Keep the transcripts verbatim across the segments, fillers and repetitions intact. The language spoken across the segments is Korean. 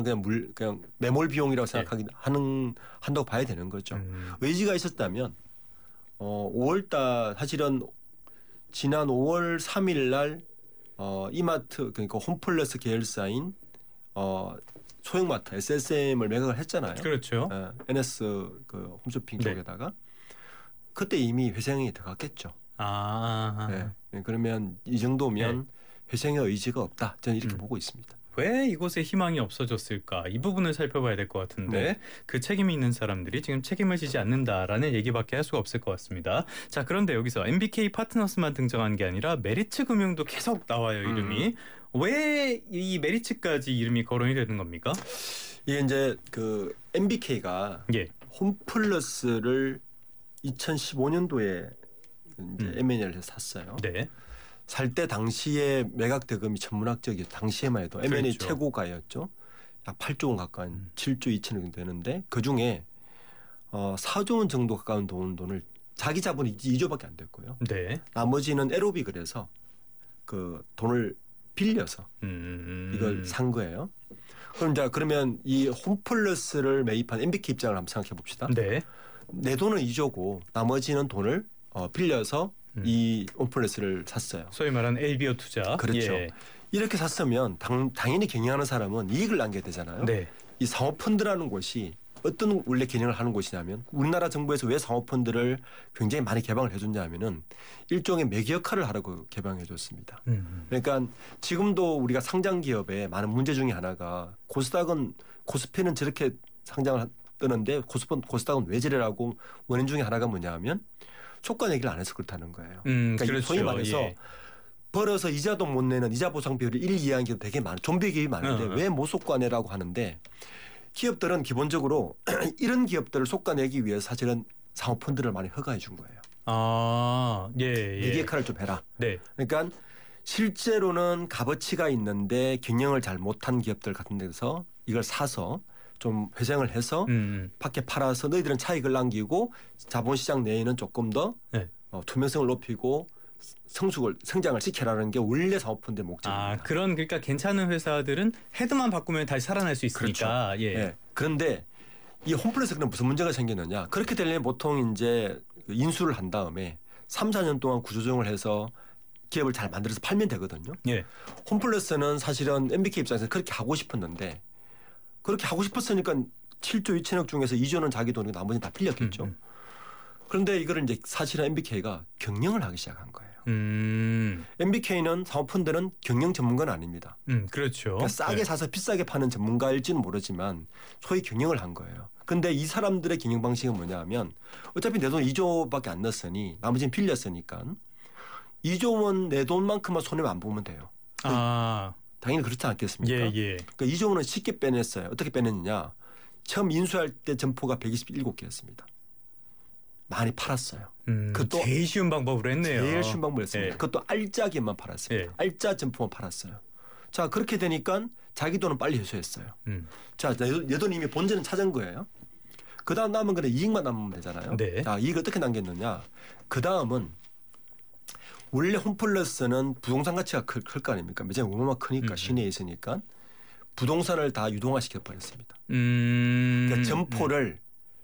그냥 물 그냥 매몰 비용이라고 생각하기 네. 하는 한다고 봐야 되는 거죠. 음. 의지가 있었다면 어, 오월달 사실은 지난 오월 삼일 날 어, 이마트 그러니까 홈플러스 계열사인 어, 소형마트 에스에스엠을 매각을 했잖아요. 그렇죠. 예, 엔에스 그 홈쇼핑 네. 쪽에다가 그때 이미 회생이 들어갔겠죠. 아. 네. 그러면 이 정도면 네. 회생의 의지가 없다. 저는 이렇게 음. 보고 있습니다. 왜 이곳에 희망이 없어졌을까? 이 부분을 살펴봐야 될 것 같은데 네. 그 책임이 있는 사람들이 지금 책임을 지지 않는다라는 얘기밖에 할 수가 없을 것 같습니다. 자, 그런데 여기서 엠비케이 파트너스만 등장한 게 아니라 메리츠 금융도 계속 나와요, 이름이. 음. 왜 이 메리츠까지 이름이 거론이 되는 겁니까? 이게 이제 그 엠비케이가 예. 홈플러스를 이천십오 년도에 이제 음. 엠 앤 에를 샀어요. 네. 살 때 당시에 매각 대금이 천문학적이었죠. 당시에만 해도 엠 앤 에이 그렇죠. 최고가였죠. 약 팔조 원 가까운 음. 칠조 이천억 정도 되는데 그중에 어, 사조 원 정도 가까운 돈, 돈을 자기 자본이 이조밖에 안 됐고요. 네. 나머지는 에로비 그래서 그 돈을 빌려서 음. 이걸 산 거예요. 그럼 자 그러면 이 홈플러스를 매입한 엠비케이 입장을 한번 생각해 봅시다. 네. 내 돈은 이조고 나머지는 돈을 어, 빌려서 음. 이 홈플러스를 샀어요. 소위 말하는 엘비오 투자. 그렇죠. 예. 이렇게 샀으면 당, 당연히 경영하는 사람은 이익을 남겨야 되잖아요. 네. 이 사모펀드라는 곳이 어떤 원래 개념을 하는 곳이냐면 우리나라 정부에서 왜 사모펀드를 굉장히 많이 개방을 해줬냐 하면은 일종의 매개 역할을 하라고 개방해 줬습니다. 음. 그러니까 지금도 우리가 상장 기업의 많은 문제 중에 하나가 코스닥은 코스피는 저렇게 상장을 뜨는데 코스피, 코스닥은 왜 저래라고 원인 중에 하나가 뭐냐 하면 초과 얘기를 안 해서 그렇다는 거예요. 음, 그러니까 그렇죠. 소위 말해서 예. 벌어서 이자도 못 내는 이자 보상 비율이 일, 이하인 게 되게 많아요. 좀비 기업이 많은데 어. 왜 못 속과내라고 하는데 기업들은 기본적으로 이런 기업들을 속과내기 위해서 사실은 사모펀드를 많이 허가해 준 거예요. 아, 예, 예. 매개 역할을 좀 해라. 네. 그러니까 실제로는 값어치가 있는데 경영을 잘 못한 기업들 같은 데서 이걸 사서 좀 회생을 해서 음. 밖에 팔아서 너희들은 차익을 남기고 자본시장 내에는 조금 더 네. 어, 투명성을 높이고 성숙을 성장을 시켜라는 게 원래 사모펀드의 목적입니다. 아, 그런 그러니까 괜찮은 회사들은 헤드만 바꾸면 다시 살아날 수 있으니까. 그렇죠. 예. 네. 그런데 이 홈플러스는 무슨 문제가 생기느냐? 그렇게 되려면 보통 이제 인수를 한 다음에 삼, 사 년 동안 구조조정을 해서 기업을 잘 만들어서 팔면 되거든요. 예. 홈플러스는 사실은 엠비케이 입장에서 그렇게 하고 싶었는데 그렇게 하고 싶었으니까 칠조 이천억 중에서 이조는 자기 돈이고 나머지는 다 빌렸겠죠. 음, 음. 그런데 이거를 이제 사실은 엠비케이가 경영을 하기 시작한 거예요. 음. 엠비케이는 사모펀드는 경영 전문가는 아닙니다. 음, 그렇죠. 그러니까 싸게 네. 사서 비싸게 파는 전문가일지는 모르지만 소위 경영을 한 거예요. 근데 이 사람들의 경영 방식은 뭐냐면 어차피 내 돈 이조밖에 안 넣었으니 나머지는 빌렸으니까 이조 원 내 돈만큼만 손해만 안 보면 돼요. 아. 당연히 그렇지 않겠습니까? 예, 예. 그러니까 이조 원은 쉽게 빼냈어요. 어떻게 빼냈느냐. 처음 인수할 때 점포가 백이십칠 개였습니다. 많이 팔았어요. 음, 그것도 제일 쉬운 방법으로 했네요. 제일 쉬운 방법을 했습니다. 예. 그것도 알짜 기업만 팔았습니다. 예. 알짜 점포만 팔았어요. 자 그렇게 되니까 자기 돈은 빨리 회수했어요. 음. 자 내 돈 이미 본전은 찾은 거예요. 그 다음 남은 거는 이익만 남으면 되잖아요. 네. 자 이익 어떻게 남겼느냐. 그 다음은 원래 홈플러스는 부동산 가치가 클 거 아닙니까? 매장이 얼마나 크니까 음. 시내에 있으니까 부동산을 다 유동화시켜 버렸습니다. 음. 그러니까 점포를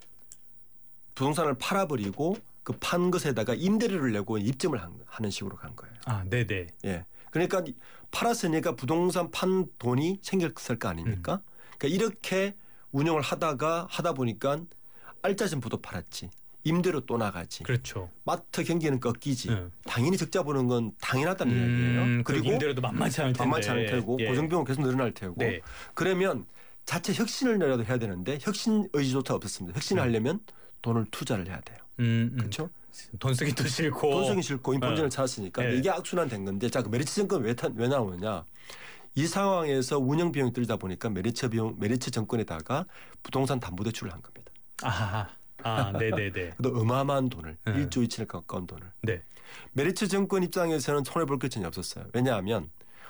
부동산을 팔아버리고 그 판 것에다가 임대료를 내고 입점을 하는 식으로 간 거예요. 아, 네네. 예. 그러니까 팔았으니까 부동산 판 돈이 생겼을 거 아닙니까? 음. 그러니까 이렇게 운영을 하다가 하다 보니까 알짜 점포도 팔았지. 임대료 또 나가지. 그렇죠. 마트 경기는 꺾이지. 음. 당연히 적자 보는 건 당연하다는 음, 이야기예요. 그리고 임대료도 만만치 않을 텐데. 만만치 않을 테고 예. 고정비용 계속 늘어날 테고. 네. 그러면 자체 혁신을라도 해야 되는데 혁신 의지조차 없었습니다. 혁신을 음. 하려면 돈을 투자를 해야 돼요. 음, 음. 그렇죠? 돈 쓰기도 싫고. 돈 쓰기 싫고 본전을 어. 찾았으니까 네. 이게 악순환 된 건데 자, 그 메리츠 정권 왜, 왜 나오느냐? 이 상황에서 운영 비용이 들다 보니까 메리츠 비용, 메리츠 정권에다가 부동산 담보대출을 한 겁니다. 아, 아, 네, 네, 네. 또 어마어마한 돈을 네. 일조 이천억 가까운 돈을. 네. 메리츠 정권 입장에서는 손해 볼 게 전혀 없었어요. 왜냐하면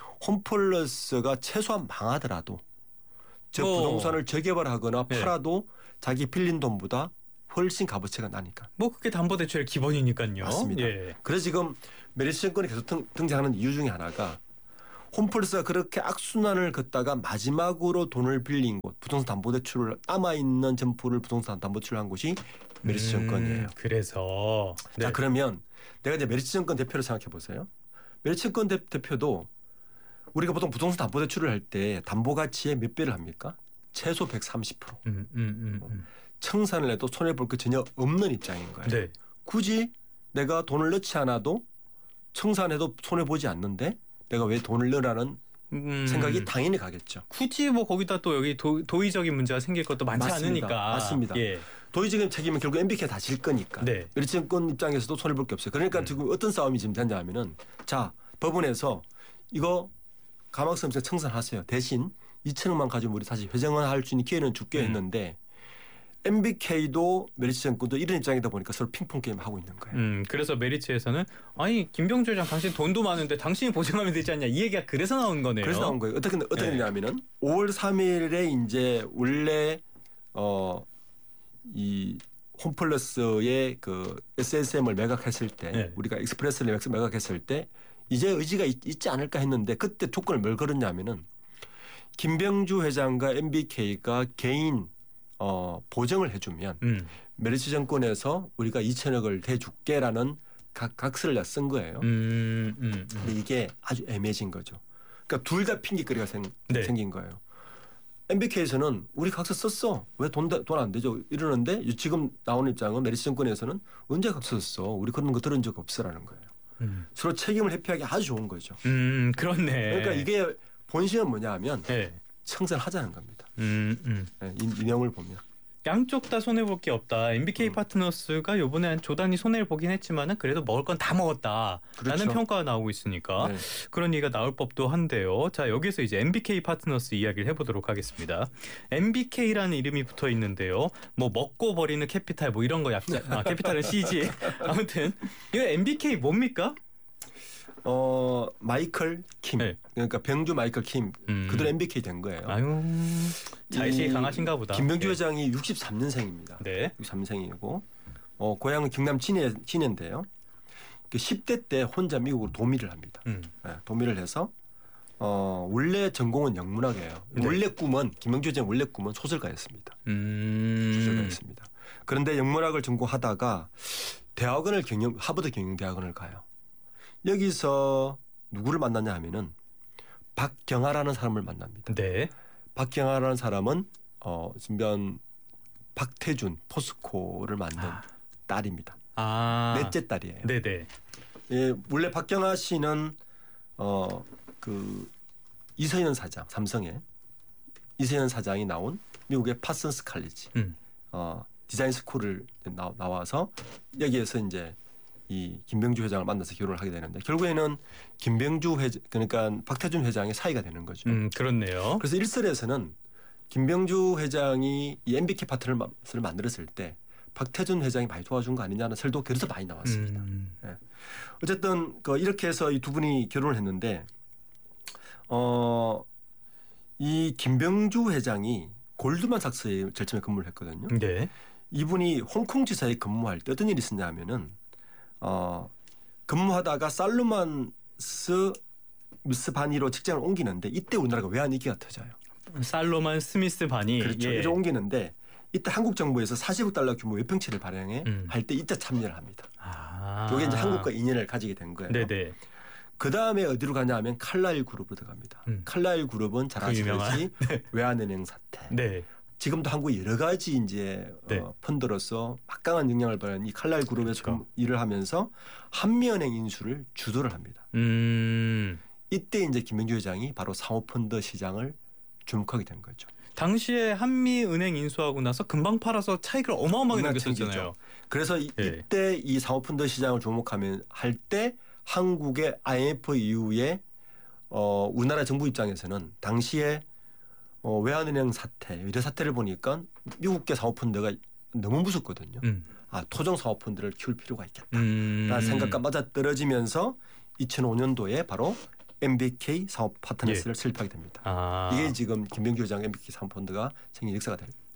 홈플러스가 최소한 망하더라도 저 뭐. 부동산을 재개발하거나 네. 팔아도 자기 빌린 돈보다 훨씬 값어치가 나니까. 뭐 그게 담보대출의 기본이니까요. 맞습니다. 예. 그래서 지금 메리츠 정권이 계속 등, 등장하는 이유 중에 하나가 홈플러스가 그렇게 악순환을 걷다가 마지막으로 돈을 빌린 곳, 부동산 담보대출을 남아있는 점포를 부동산 담보대출을 한 곳이 메리츠증권이에요. 음, 그래서 자 네. 그러면 내가 이제 메리츠증권 대표를 생각해 보세요. 메리츠증권 대, 대표도 우리가 보통 부동산 담보대출을 할 때 담보가치의 몇 배를 합니까? 최소 백삼십 퍼센트. 음, 음, 음, 음. 청산을 해도 손해볼 게 전혀 없는 입장인 거예요. 네. 굳이 내가 돈을 넣지 않아도 청산해도 손해보지 않는데 내가 왜 돈을 넣으라는 음, 생각이 당연히 가겠죠. 굳이 뭐 거기다 또 여기 도, 도의적인 문제가 생길 것도 많지 맞습니다. 않으니까. 맞습니다. 예. 도의적인 책임은 결국 엠비케이 다 질 거니까. 네. 메리츠증권 입장에서도 손해볼 게 없어요. 그러니까 음. 지금 어떤 싸움이 지금 되냐 하면은 자 법원에서 이거 가망성 없이 청산하세요. 대신 이천억만 가지고 우리 다시 회전을 할 수 있는 기회는 줄게 음. 했는데 엠비케이도 메리츠증권도 이런 입장이다 보니까 서로 핑퐁 게임 하고 있는 거예요. 음, 그래서 메리츠에서는 아니 김병주 회장 당신 돈도 많은데 당신이 보증하면 되지 않냐 이 얘기가 그래서 나온 거네요. 그래서 나온 거예요. 어떻게 어떻게 네. 되냐면은 오월 삼일에 이제 원래 어 이 홈플러스의 그 에스에스엠을 매각했을 때 네. 우리가 익스프레스를 매각했을 때 이제 의지가 있, 있지 않을까 했는데 그때 조건을 뭘 걸었냐면은 김병주 회장과 엠비케이가 개인 어 보증을 해주면 음, 메리츠증권에서 우리가 이천억을 대줄게라는 각 각서를 쓴 거예요. 음, 음, 음. 근데 이게 아주 애매해진 거죠. 그러니까 둘 다 핑계거리가 생, 네. 생긴 거예요. 엠비케이에서는 우리 각서 썼어. 왜 돈 돈 안 되죠? 이러는데 지금 나오는 입장은 메리츠증권에서는 언제 각서 썼어? 우리 그런 거 들은 적 없어라는 거예요. 음. 서로 책임을 회피하기 아주 좋은 거죠. 음, 그렇네. 그러니까 이게 본심은 뭐냐 하면 네. 청산하자는 겁니다. 음, 음. 네, 이, 이 내용을 보면. 양쪽 다 손해 볼 게 없다. 엠비케이 음. 파트너스가 요번에 조단위 손해를 보긴 했지만은 그래도 먹을 건 다 먹었다라는 그렇죠. 평가가 나오고 있으니까 네. 그런 얘기가 나올 법도 한데요. 자, 여기서 이제 엠비케이 파트너스 이야기를 해보도록 하겠습니다. 엠비케이라는 이름이 붙어 있는데요. 뭐 먹고 버리는 캐피탈 뭐 이런 거 약자. 아, 캐피탈은 씨지. 아무튼 이거 엠비케이 뭡니까? 어 마이클 킴. 네. 그러니까 병주 마이클 킴. 음. 그대로 엠비케이 된 거예요. 아유, 자의식이 이 강하신가 보다. 김병주 네. 회장이 육십삼 년생입니다. 네. 육십삼 년생이고 어, 고향은 경남 진해, 진해인데요. 그 십 대 때 혼자 미국으로 도미를 합니다. 음. 네, 도미를 해서 어, 원래 전공은 영문학이에요. 네. 원래 꿈은 김병주 회장 원래 꿈은 소설가였습니다. 음. 소설가였습니다. 그런데 영문학을 전공하다가 대학원을 경영 하버드 경영대학원을 가요. 여기서 누구를 만났냐 하면은 박경아라는 사람을 만납니다. 네. 박경아라는 사람은 어, 지금 박태준 포스코를 만든 아. 딸입니다. 아. 넷째 딸이에요. 네네. 예, 원래 박경아 씨는 어, 그 이서연 사장, 삼성의 이서연 사장이 나온 미국의 파슨스 칼리지 음. 어, 디자인 스쿨을 나, 나와서 여기에서 이제 이 김병주 회장을 만나서 결혼을 하게 되는데 결국에는 김병주 회장 그러니까 박태준 회장의 사이가 되는 거죠. 음, 그렇네요. 그래서 일설에서는 김병주 회장이 이 엠비케이 파트너스를 만들었을 때 박태준 회장이 많이 도와준 거 아니냐는 설도 그래서 많이 나왔습니다. 음. 예. 어쨌든 그 이렇게 해서 이 두 분이 결혼을 했는데 어, 이 김병주 회장이 골드만삭스에 제일 처음에 근무를 했거든요. 네. 이분이 홍콩 지사에 근무할 때 어떤 일이 있었냐 하면은 어, 근무하다가 살루만스 미스 바니로 직장을 옮기는데 이때 우리나라가 외환위기가 터져요. 살로만 스미스 바니. 그렇죠. 예. 이제 옮기는데 이때 한국 정부에서 사십억 달러 규모 외평채를 발행해 음. 할 때 이때 참여를 합니다. 아. 이게 이제 한국과 인연을 가지게 된 거예요. 네네. 그 다음에 어디로 가냐 하면 칼라일 그룹으로 들어갑니다. 음. 칼라일 그룹은 잘 그 유명한. 아시듯이 외환은행 사태. 네. 지금도 한국이 여러 가지 이제 네. 어, 펀드로서 막강한 영향을 받는 이 칼라일 그룹에서 그렇죠. 일을 하면서 한미은행 인수를 주도를 합니다. 음. 이때 이제 김병주 회장이 바로 사모펀드 시장을 주목하게 된 거죠. 당시에 한미은행 인수하고 나서 금방 팔아서 차익을 어마어마하게 얼마나 남겼었잖아요. 챙기죠. 그래서 이, 예. 이때 이 사모펀드 시장을 주목하면 할 때 한국의 아이엠에프 이후에 어, 우리나라 정부 입장에서는 당시에 어, 외환은행 사태 이런 사태를 보니까 미국계 사모펀드가 너무 무섭거든요. 음. 아 토종 사모펀드를 키울 필요가 있겠다. 음. 라는 생각과 맞아떨어지면서 이천오 년도에 바로 엠비케이 사업 파트너스를 설립하게 됩니다. 아. 이게 지금 김병주 회장 엠비케이 사모펀드가 생긴 역사가 됩니다.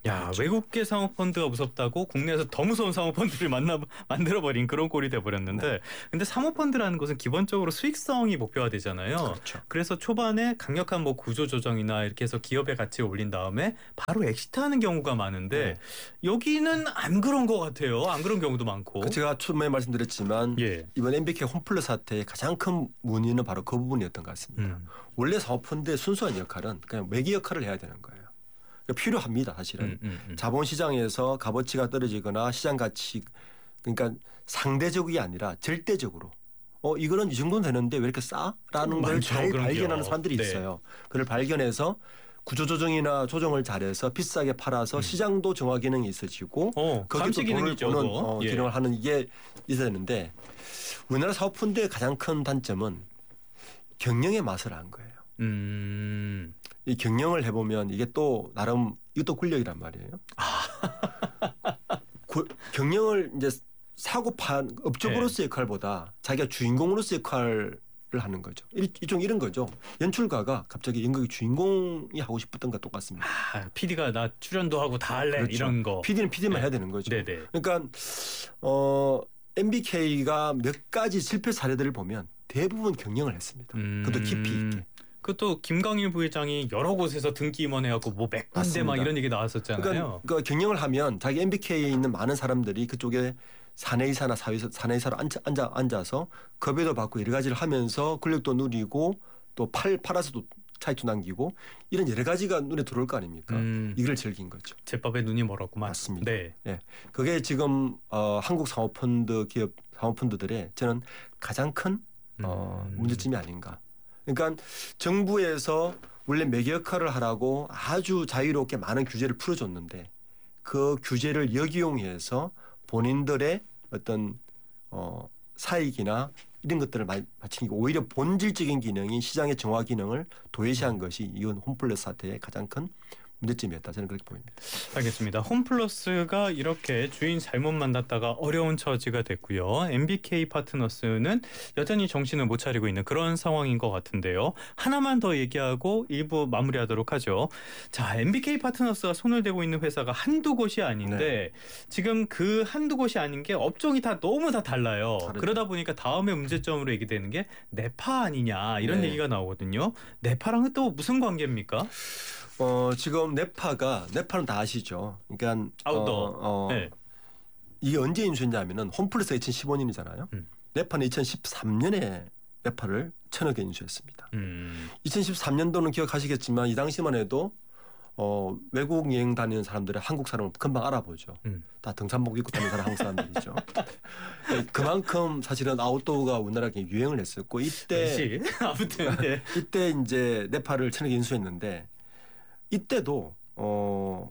야, 그렇죠. 외국계 사모펀드가 무섭다고 국내에서 더 무서운 사모펀드를 만나 만들어버린 그런 꼴이 돼버렸는데, 네. 근데 사모펀드라는 것은 기본적으로 수익성이 목표가 되잖아요. 그렇죠. 그래서 초반에 강력한 뭐 구조 조정이나 이렇게 해서 기업의 가치를 올린 다음에 바로 엑시트하는 경우가 많은데, 네. 여기는 안 그런 것 같아요. 안 그런 경우도 많고. 그 제가 처음에 말씀드렸지만 예. 이번 엠비케이 홈플러스 사태의 가장 큰 문의는 바로 그 부분이었던 것 같습니다. 음. 원래 사모펀드의 순수한 역할은 그냥 매개 역할을 해야 되는 거예요. 필요합니다. 사실은. 음, 음, 음. 자본시장에서 값어치가 떨어지거나 시장 가치, 그러니까 상대적이 아니라 절대적으로 어 이거는 이 정도는 되는데 왜 이렇게 싸라는 걸 잘 발견하는 사람들이 네. 있어요. 그걸 발견해서 구조조정이나 조정을 잘해서 비싸게 팔아서 음. 시장도 정화 기능이 있어지고 어, 거기서 돈을 기능이죠, 버는 어, 예. 기능을 하는 이게 있어야 되는데, 우리나라 사모펀드의 가장 큰 단점은 경영의 맛을 안 거예요. 음. 이 경영을 해보면 이게 또 나름 이것도 권력이란 말이에요. 고, 경영을 이제 사고 판 업적으로서의 네. 역할보다 자기가 주인공으로서의 역할을 하는 거죠. 일종 이런 거죠. 연출가가 갑자기 연극의 주인공이 하고 싶었던 것과 똑같습니다. 아, 피디가 나 출연도 하고 다 할래 그렇죠. 이런 거. 피디는 피디만 네. 해야 되는 거죠. 네네. 그러니까 어, 엠비케이가 몇 가지 실패 사례들을 보면 대부분 경영을 했습니다. 음... 그것도 깊이 있게. 그것도 김광일 부회장이 여러 곳에서 등기 임원해갖고 뭐 몇 군데 막 이런 얘기 나왔었잖아요. 그러니까, 그러니까 경영을 하면 자기 엠비케이에 있는 많은 사람들이 그쪽에 사내이사나 사회사, 사내이사로 앉아, 앉아, 앉아서 급여도 받고 여러 가지를 하면서 권력도 누리고 또 팔, 팔아서도 차익도 남기고 이런 여러 가지가 눈에 들어올 거 아닙니까? 음. 이걸 즐긴 거죠. 제법에 눈이 멀었구만. 맞습니다. 네. 네. 그게 지금 어, 한국 사모펀드 기업 사모펀드들의 저는 가장 큰 어, 음. 문제점이 아닌가. 그러니까 정부에서 원래 매개 역할을 하라고 아주 자유롭게 많은 규제를 풀어줬는데 그 규제를 역이용해서 본인들의 어떤 어, 사익이나 이런 것들을 마치니까 오히려 본질적인 기능인 시장의 정화 기능을 도외시한 것이 이건 홈플러스 사태의 가장 큰 문제점이었다. 저는 그렇게 보입니다. 알겠습니다. 홈플러스가 이렇게 주인 잘못 만났다가 어려운 처지가 됐고요. 엠비케이 파트너스는 여전히 정신을 못 차리고 있는 그런 상황인 것 같은데요. 하나만 더 얘기하고 일부 마무리하도록 하죠. 자, 엠비케이 파트너스가 손을 대고 있는 회사가 한두 곳이 아닌데 네. 지금 그 한두 곳이 아닌 게 업종이 다 너무 다 달라요. 다르죠. 그러다 보니까 다음에 문제점으로 얘기되는 게 네파 아니냐 이런 네. 얘기가 나오거든요. 네파랑은 또 무슨 관계입니까? 어, 지금 네파가 네파는 다 아시죠. 그러니까 아웃도어. 어, 어, 네. 이게 언제 인수했냐면은 홈플러스가 이천십오 년이잖아요. 음. 네파는 이천십삼 년에 네파를 천억에 인수했습니다. 음. 이천십삼 년도는 기억하시겠지만 이 당시만 해도 어, 외국 여행 다니는 사람들은 한국 사람을 금방 알아보죠. 음. 다 등산복 입고 다니는 사람 한국 사람들이죠. 그만큼 사실은 아웃도어가 우리나라에 유행을 했었고 이때 아무튼 네. 이때 이제 네파를 천억에 인수했는데. 이때도 어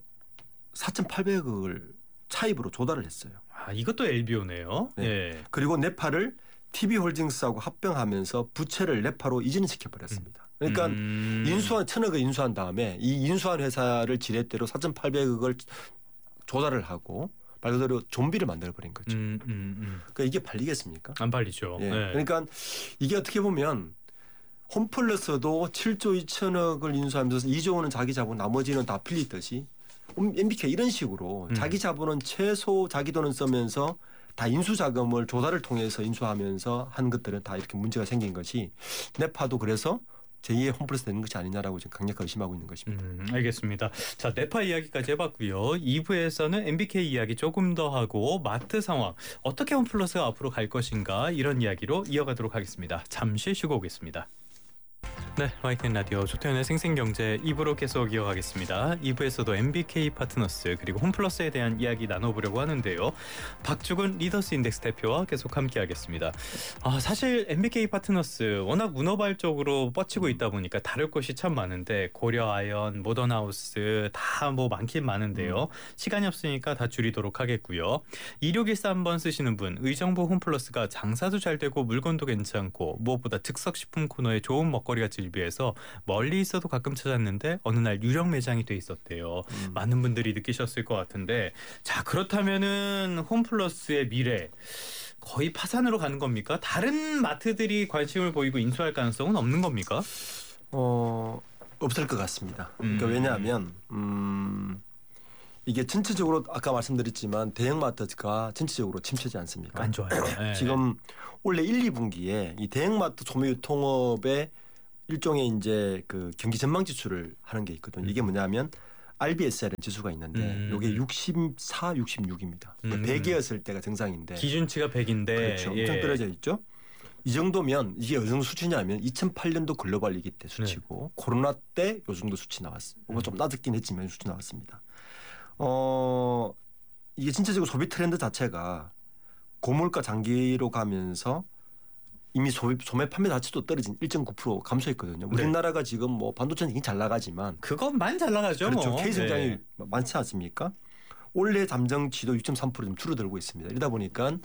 사천팔백억을 차입으로 조달을 했어요. 아, 이것도 엘비오네요. 네. 예. 그리고 네파를 티비홀딩스하고 합병하면서 부채를 네파로 이전시켜 버렸습니다. 그러니까 음. 인수한 천억을 인수한 다음에 이 인수한 회사를 지렛대로 사천팔백억을 조달을 하고 말 그대로 좀비를 만들어 버린 거죠. 음, 음, 음. 그러니까 이게 팔리겠습니까? 안 팔리죠. 예. 네. 그러니까 이게 어떻게 보면 홈플러스도 칠조 이천억을 인수하면서 이조 원은 자기 자본 나머지는 다 빌리듯이 엠비케이 이런 식으로 음. 자기 자본은 최소 자기 돈은 쓰면서 다 인수자금을 조달을 통해서 인수하면서 한 것들은 다 이렇게 문제가 생긴 것이 네파도 그래서 제이의 홈플러스 되는 것이 아니냐라고 지금 강력하게 의심하고 있는 것입니다. 음, 알겠습니다. 자, 네파 이야기까지 해봤고요. 이 부에서는 엠비케이 이야기 조금 더 하고 마트 상황 어떻게 홈플러스가 앞으로 갈 것인가 이런 이야기로 이어가도록 하겠습니다. 잠시 쉬고 오겠습니다. 네, 와이티엔 라디오 조태현의 생생경제 이 부로 계속 이어가겠습니다. 이 부에서도 엠비케이 파트너스 그리고 홈플러스에 대한 이야기 나눠보려고 하는데요. 박주근 리더스 인덱스 대표와 계속 함께하겠습니다. 아, 사실 엠비케이 파트너스 워낙 문어발적으로 뻗치고 있다 보니까 다룰 것이 참 많은데 고려아연, 모던하우스 다 뭐 많긴 많은데요. 음. 시간이 없으니까 다 줄이도록 하겠고요. 이육일삼 번 쓰시는 분, 의정부 홈플러스가 장사도 잘 되고 물건도 괜찮고 무엇보다 즉석식품 코너에 좋은 먹거리가 질비해서 멀리 있어도 가끔 찾았는데 어느 날 유령 매장이 돼 있었대요. 음. 많은 분들이 느끼셨을 것 같은데 자 그렇다면은 홈플러스의 미래 거의 파산으로 가는 겁니까? 다른 마트들이 관심을 보이고 인수할 가능성은 없는 겁니까? 어 없을 것 같습니다. 그러니까 음. 왜냐하면 음, 이게 전체적으로 아까 말씀드렸지만 대형마트가 전체적으로 침체지 않습니까? 안 좋아요. 네. 지금 올해 일, 이 분기에 이 대형마트 소매유통업의 일종의 이제 그 경기 전망 지수를 하는 게 있거든요. 이게 뭐냐면 알비에스알이라는 지수가 있는데 음. 이게 육십사, 육십육입니다. 음. 백이었을 때가 정상인데 기준치가 백인데 그렇죠. 엄청 예. 떨어져 있죠. 이 정도면 이게 어느 정도 수치냐면 이천팔 년도 글로벌 위기 때 수치고 네. 코로나 때 요 정도 수치 나왔어요. 음. 좀 낮았긴 했지만 수치 나왔습니다. 어 이게 진짜적으로 소비 트렌드 자체가 고물가 장기로 가면서 이미 소매, 소매 판매 자체도 떨어진 일 점 구 퍼센트 감소했거든요. 네. 우리나라가 지금 뭐 반도체는 굉장히 잘 나가지만 그것만 잘 나가죠. 그렇죠. 뭐. K 성장이 네. 많지 않습니까? 올해 잠정치도 육 점 삼 퍼센트 좀 줄어들고 있습니다. 이러다 보니까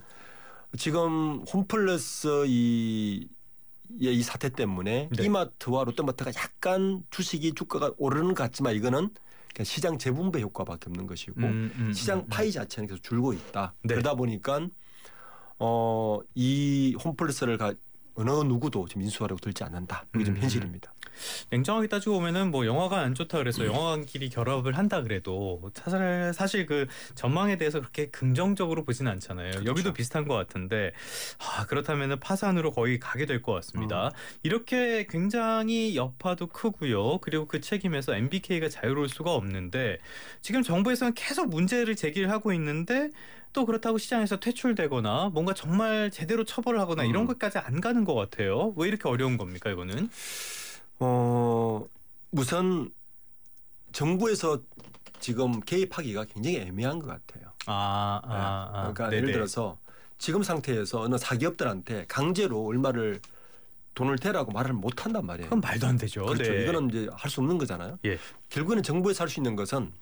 지금 홈플러스 이, 이 사태 때문에 네. 이마트와 롯데마트가 약간 주식이 주가가 오르는 것 같지만 이거는 그냥 시장 재분배 효과밖에 없는 것이고 음, 음, 시장 음, 파이 자체는 계속 줄고 있다. 네. 그러다 보니까 어, 이 홈플러스를 가, 어느 누구도 지금 인수하려고 들지 않는다. 이게 좀 현실입니다. 냉정하게 따지고 보면은 뭐 영화가 안 좋다 그래서 영화관끼리 결합을 한다 그래도 사실 사실 그 전망에 대해서 그렇게 긍정적으로 보지는 않잖아요. 그렇죠. 여기도 비슷한 것 같은데 아, 그렇다면은 파산으로 거의 가게 될 것 같습니다. 음. 이렇게 굉장히 여파도 크고요. 그리고 그 책임에서 엠비케이가 자유로울 수가 없는데 지금 정부에서는 계속 문제를 제기를 하고 있는데 또 그렇다고 시장에서 퇴출되거나 뭔가 정말 제대로 처벌을 하거나 음. 이런 것까지 안 가는 것 같아요. 왜 이렇게 어려운 겁니까 이거는? 어 우선 정부에서 지금 개입하기가 굉장히 애매한 것 같아요. 아, 아, 아 그러니까 네네. 예를 들어서 지금 상태에서 어느 사기업들한테 강제로 얼마를 돈을 대라고 말을 못 한단 말이에요. 그건 말도 안 되죠. 그렇죠. 네. 이거는 이제 할 수 없는 거잖아요. 예. 결국에는 정부에서 할 수 있는 것은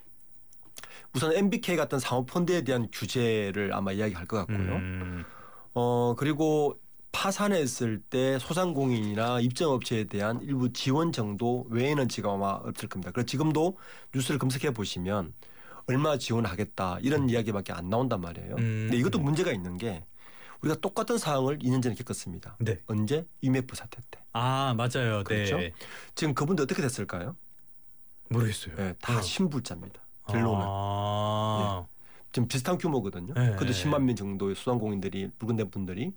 우선 엠비케이 같은 사모펀드에 대한 규제를 아마 이야기할 것 같고요. 음. 어 그리고 파산했을 때 소상공인이나 입점업체에 대한 일부 지원 정도 외에는 지금 아마 없을 겁니다. 그래서 지금도 뉴스를 검색해 보시면 얼마 지원하겠다 이런 음. 이야기밖에 안 나온단 말이에요. 음. 근데 이것도 문제가 있는 게 우리가 똑같은 상황을 이 년 전에 겪었습니다. 네. 언제? 이엠에프 사태 때. 아 맞아요. 그렇죠. 네. 지금 그분들 어떻게 됐을까요? 모르겠어요. 네, 다 어. 신불자입니다. 결론은. 아. 네. 지금 비슷한 규모거든요. 네. 그것도 십만 명 정도의 소상공인들이 물건된 분들이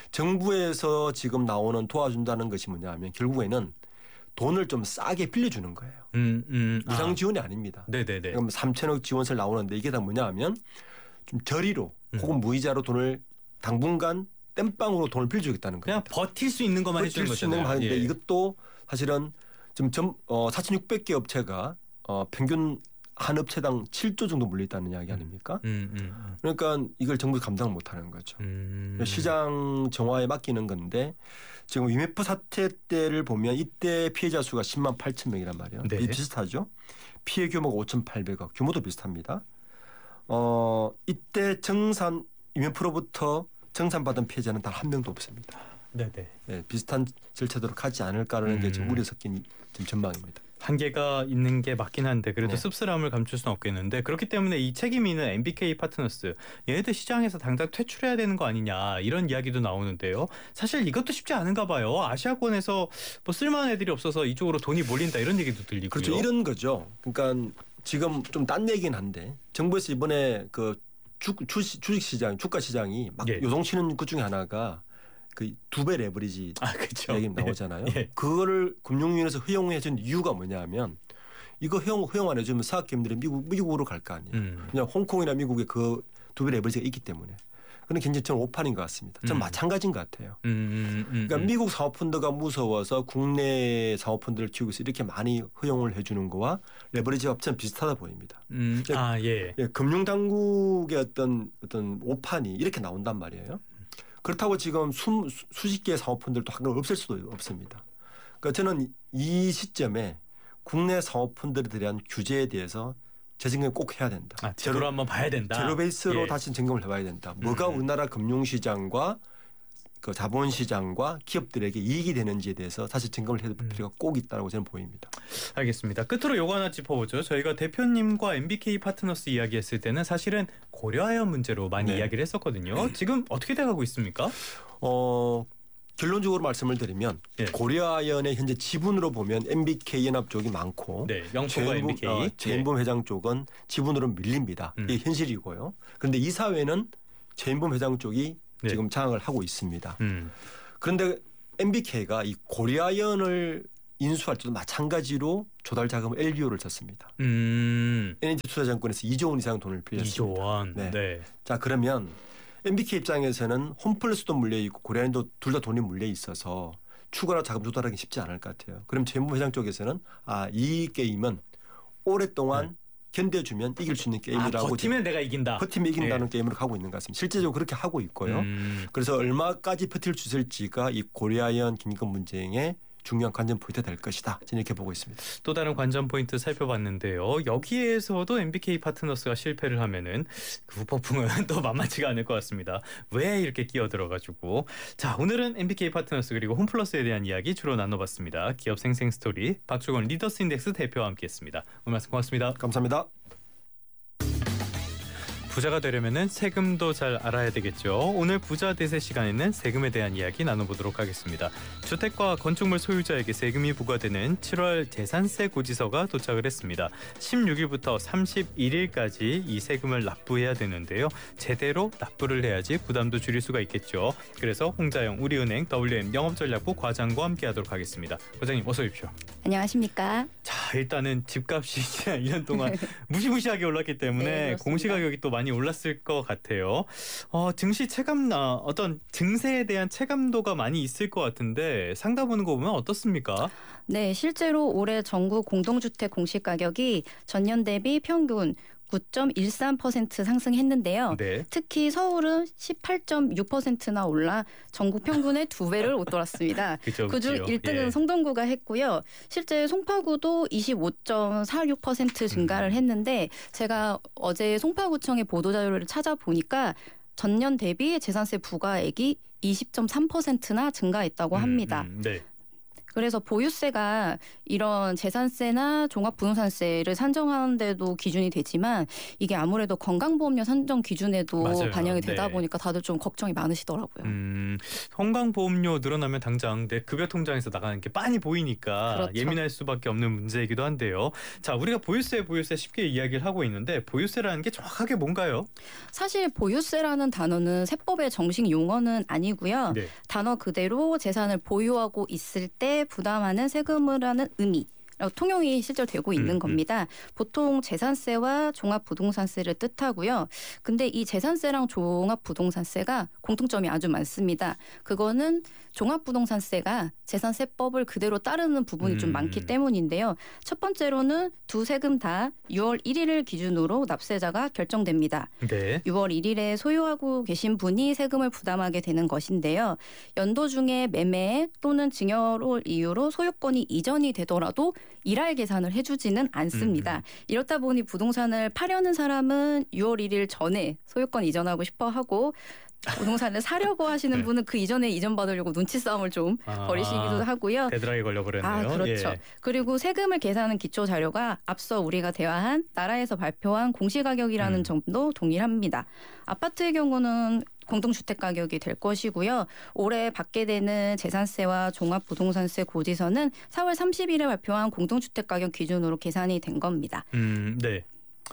정부에서 지금 나오는 도와준다는 것이 뭐냐면 결국에는 돈을 좀 싸게 빌려주는 거예요. 음, 음. 무상 아. 지원이 아닙니다. 네네네. 그럼 삼천억 지원설 나오는데 이게 다 뭐냐면 좀 저리로 음. 혹은 무이자로 돈을 당분간 땜빵으로 돈을 빌려주겠다는 거예요. 그냥 버틸 수 있는 것만 해주는 버틸 수 있는 거잖아요. 것만 하는데 예. 이것도 사실은 지금 점, 어, 사천육백 개 업체가 어, 평균 한 업체당 칠조 정도 물려있다는 이야기 아닙니까? 음, 음, 음. 그러니까 이걸 정부가 감당을 못하는 거죠. 음. 시장 정화에 맡기는 건데 지금 이엠에프 사태 때를 보면 이때 피해자 수가 십만 팔천 명이란 말이에요. 네. 비슷하죠. 피해 규모가 오천팔백억 규모도 비슷합니다. 어, 이때 정산 이엠에프로부터 정산받은 피해자는 단 한 명도 없습니다. 네네. 네, 비슷한 절차대로 가지 않을까라는 음. 게 지금 우려 섞인 지금 전망입니다. 한계가 있는 게 맞긴 한데 그래도 네. 씁쓸함을 감출 수는 없겠는데 그렇기 때문에 이 책임이 있는 엠비케이 파트너스 얘네들 시장에서 당장 퇴출해야 되는 거 아니냐 이런 이야기도 나오는데요. 사실 이것도 쉽지 않은가 봐요. 아시아권에서 뭐 쓸만한 애들이 없어서 이쪽으로 돈이 몰린다 이런 얘기도 들리고요. 그렇죠. 이런 거죠. 그러니까 지금 좀 딴 얘기긴 한데 정부에서 이번에 그 주, 주식, 주식 시장, 주가 시장이 막 예. 요동치는 것 중에 하나가 그 두 배 레버리지 아, 그렇죠. 얘기 나오잖아요. 예. 그거를 금융위원회에서 허용해 준 이유가 뭐냐면 이거 허용 허용 안 해주면 사학기업들이 미국 미국으로 갈 거 아니에요. 음. 그냥 홍콩이나 미국에 그 두 배 레버리지가 있기 때문에. 그는 굉장히 저는 오판인 것 같습니다. 저는 음. 마찬가지인 것 같아요. 음, 음, 음, 그러니까 음. 미국 사모펀드가 무서워서 국내 사모펀드를 키우고 있어 이렇게 많이 허용을 해주는 거와 레버리지 업체는 비슷하다 보입니다. 음. 아 예. 예, 금융 당국의 어떤 어떤 오판이 이렇게 나온단 말이에요. 그렇다고 지금 수, 수십 개의 사모펀드를 또 한걸 없앨 수도 없습니다. 그러니까 저는 이 시점에 국내 사모펀드에 대한 규제에 대해서 재점검 꼭 해야 된다. 아, 제대로 한번 봐야 된다. 제로 베이스로 예. 다시 점검을 해봐야 된다. 뭐가 음. 우리나라 금융시장과 그 자본시장과 기업들에게 이익이 되는지에 대해서 다시 점검을 해볼 필요가 꼭 있다고 저는 보입니다. 알겠습니다. 끝으로 요거 하나 짚어보죠. 저희가 대표님과 엠비케이 파트너스 이야기했을 때는 사실은 고려하여 문제로 많이 네. 이야기를 했었거든요. 지금 어떻게 돼가고 있습니까? 어, 결론적으로 말씀을 드리면 예. 고려아연의 현재 지분으로 보면 엠비케이 연합 쪽이 많고 네, 영포가 엠비케이. 어, 최인범 네. 회장 쪽은 지분으로 밀립니다. 음. 이게 현실이고요. 그런데 이사회는 최인범 회장 쪽이 네. 지금 장악을 하고 있습니다. 음. 그런데 엠비케이가 이 고려아연을 인수할 때도 마찬가지로 조달 자금을 엘비오를 썼습니다. 음. 엔에이치투자증권에서 이조 원 이상 돈을 빌렸습니다. 이조 원. 네. 네. 자 그러면 엠비케이 입장에서는 홈플러스도 물려 있고 고려아연도 둘 다 돈이 물려 있어서 추가로 자금 조달하기 쉽지 않을 것 같아요. 그럼 최인범 회장 쪽에서는 아, 이 게임은 오랫동안 네. 견뎌주면 이길 수 있는 게임이라고. 아, 버티면 내가 이긴다. 버티면 이긴다는 네. 게임으로 가고 있는 것 같습니다. 실제적으로 그렇게 하고 있고요. 음. 그래서 얼마까지 버틸 수 있을지가 이 고려아연 김기권 문제의 중요한 관전 포인트 될 것이다. 저는 이렇게 보고 있습니다. 또 다른 관전 포인트 살펴봤는데요. 여기에서도 엠비케이 파트너스가 실패를 하면은 그 후폭풍은 또 만만치가 않을 것 같습니다. 왜 이렇게 끼어들어가지고. 자, 오늘은 엠비케이 파트너스 그리고 홈플러스에 대한 이야기 주로 나눠봤습니다. 기업 생생 스토리 박주건 리더스 인덱스 대표와 함께했습니다. 오늘 말씀 고맙습니다. 감사합니다. 부자가 되려면 세금도 잘 알아야 되겠죠. 오늘 부자 대세 시간에는 세금에 대한 이야기 나눠보도록 하겠습니다. 주택과 건축물 소유자에게 세금이 부과되는 칠월 재산세 고지서가 도착을 했습니다. 십육일부터 삼십일일까지 이 세금을 납부해야 되는데요. 제대로 납부를 해야지 부담도 줄일 수가 있겠죠. 그래서 홍자영 우리은행 더블유엠 영업전략부 과장과 함께하도록 하겠습니다. 과장님 어서 오십시오. 안녕하십니까. 자, 일단은 집값이 지난 일 년 동안 무시무시하게 올랐기 때문에 네, 공시가격이 또 많이 많이 올랐을 것 같아요. 어, 증시 체감 어, 어떤 증세에 대한 체감도가 많이 있을 것 같은데 상담 보는 거 보면 어떻습니까? 네, 실제로 올해 전국 공동주택 공시가격이 전년 대비 평균 구 점 일삼 퍼센트 상승했는데요. 네. 특히 서울은 십팔 점 육 퍼센트나 올라 전국 평균의 두 배를 웃돌았습니다. 그중 일 등은 예. 성동구가 했고요. 실제 송파구도 이십오 점 사육 퍼센트 증가를 음. 했는데 제가 어제 송파구청의 보도자료를 찾아보니까 전년 대비 재산세 부과액이 이십 점 삼 퍼센트나 증가했다고 합니다. 음, 음, 네. 그래서 보유세가 이런 재산세나 종합부동산세를 산정하는 데도 기준이 되지만 이게 아무래도 건강보험료 산정 기준에도 맞아요. 반영이 되다 네. 보니까 다들 좀 걱정이 많으시더라고요. 음, 건강보험료 늘어나면 당장 내 급여 통장에서 나가는 게 빤히 보이니까 그렇죠. 예민할 수밖에 없는 문제이기도 한데요. 자, 우리가 보유세 보유세 쉽게 이야기를 하고 있는데 보유세라는 게 정확하게 뭔가요? 사실 보유세라는 단어는 세법의 정식 용어는 아니고요. 네. 단어 그대로 재산을 보유하고 있을 때 부담하는 세금을 하는 의미. 통용이 실제로 되고 있는 음, 겁니다. 보통 재산세와 종합부동산세를 뜻하고요. 근데 이 재산세랑 종합부동산세가 공통점이 아주 많습니다. 그거는 종합부동산세가 재산세법을 그대로 따르는 부분이 음. 좀 많기 때문인데요. 첫 번째로는 두 세금 다 유월 일일을 기준으로 납세자가 결정됩니다. 네. 유월 일일에 소유하고 계신 분이 세금을 부담하게 되는 것인데요. 연도 중에 매매 또는 증여를 이유로 소유권이 이전이 되더라도 일할 계산을 해주지는 않습니다. 음. 이렇다 보니 부동산을 파려는 사람은 유월 일일 전에 소유권 이전하고 싶어 하고 부동산을 사려고 하시는 네. 분은 그 이전에 이전 받으려고 눈치 싸움을 좀 아, 벌이시기도 하고요. 데드라이 걸려버렸네요. 아, 그렇죠. 예. 그리고 세금을 계산하는 기초 자료가 앞서 우리가 대화한 나라에서 발표한 공시가격이라는 음. 점도 동일합니다. 아파트의 경우는 공동주택 가격이 될 것이고요. 올해 받게 되는 재산세와 종합부동산세 고지서는 사월 삼십일에 발표한 공동주택 가격 기준으로 계산이 된 겁니다. 음, 네.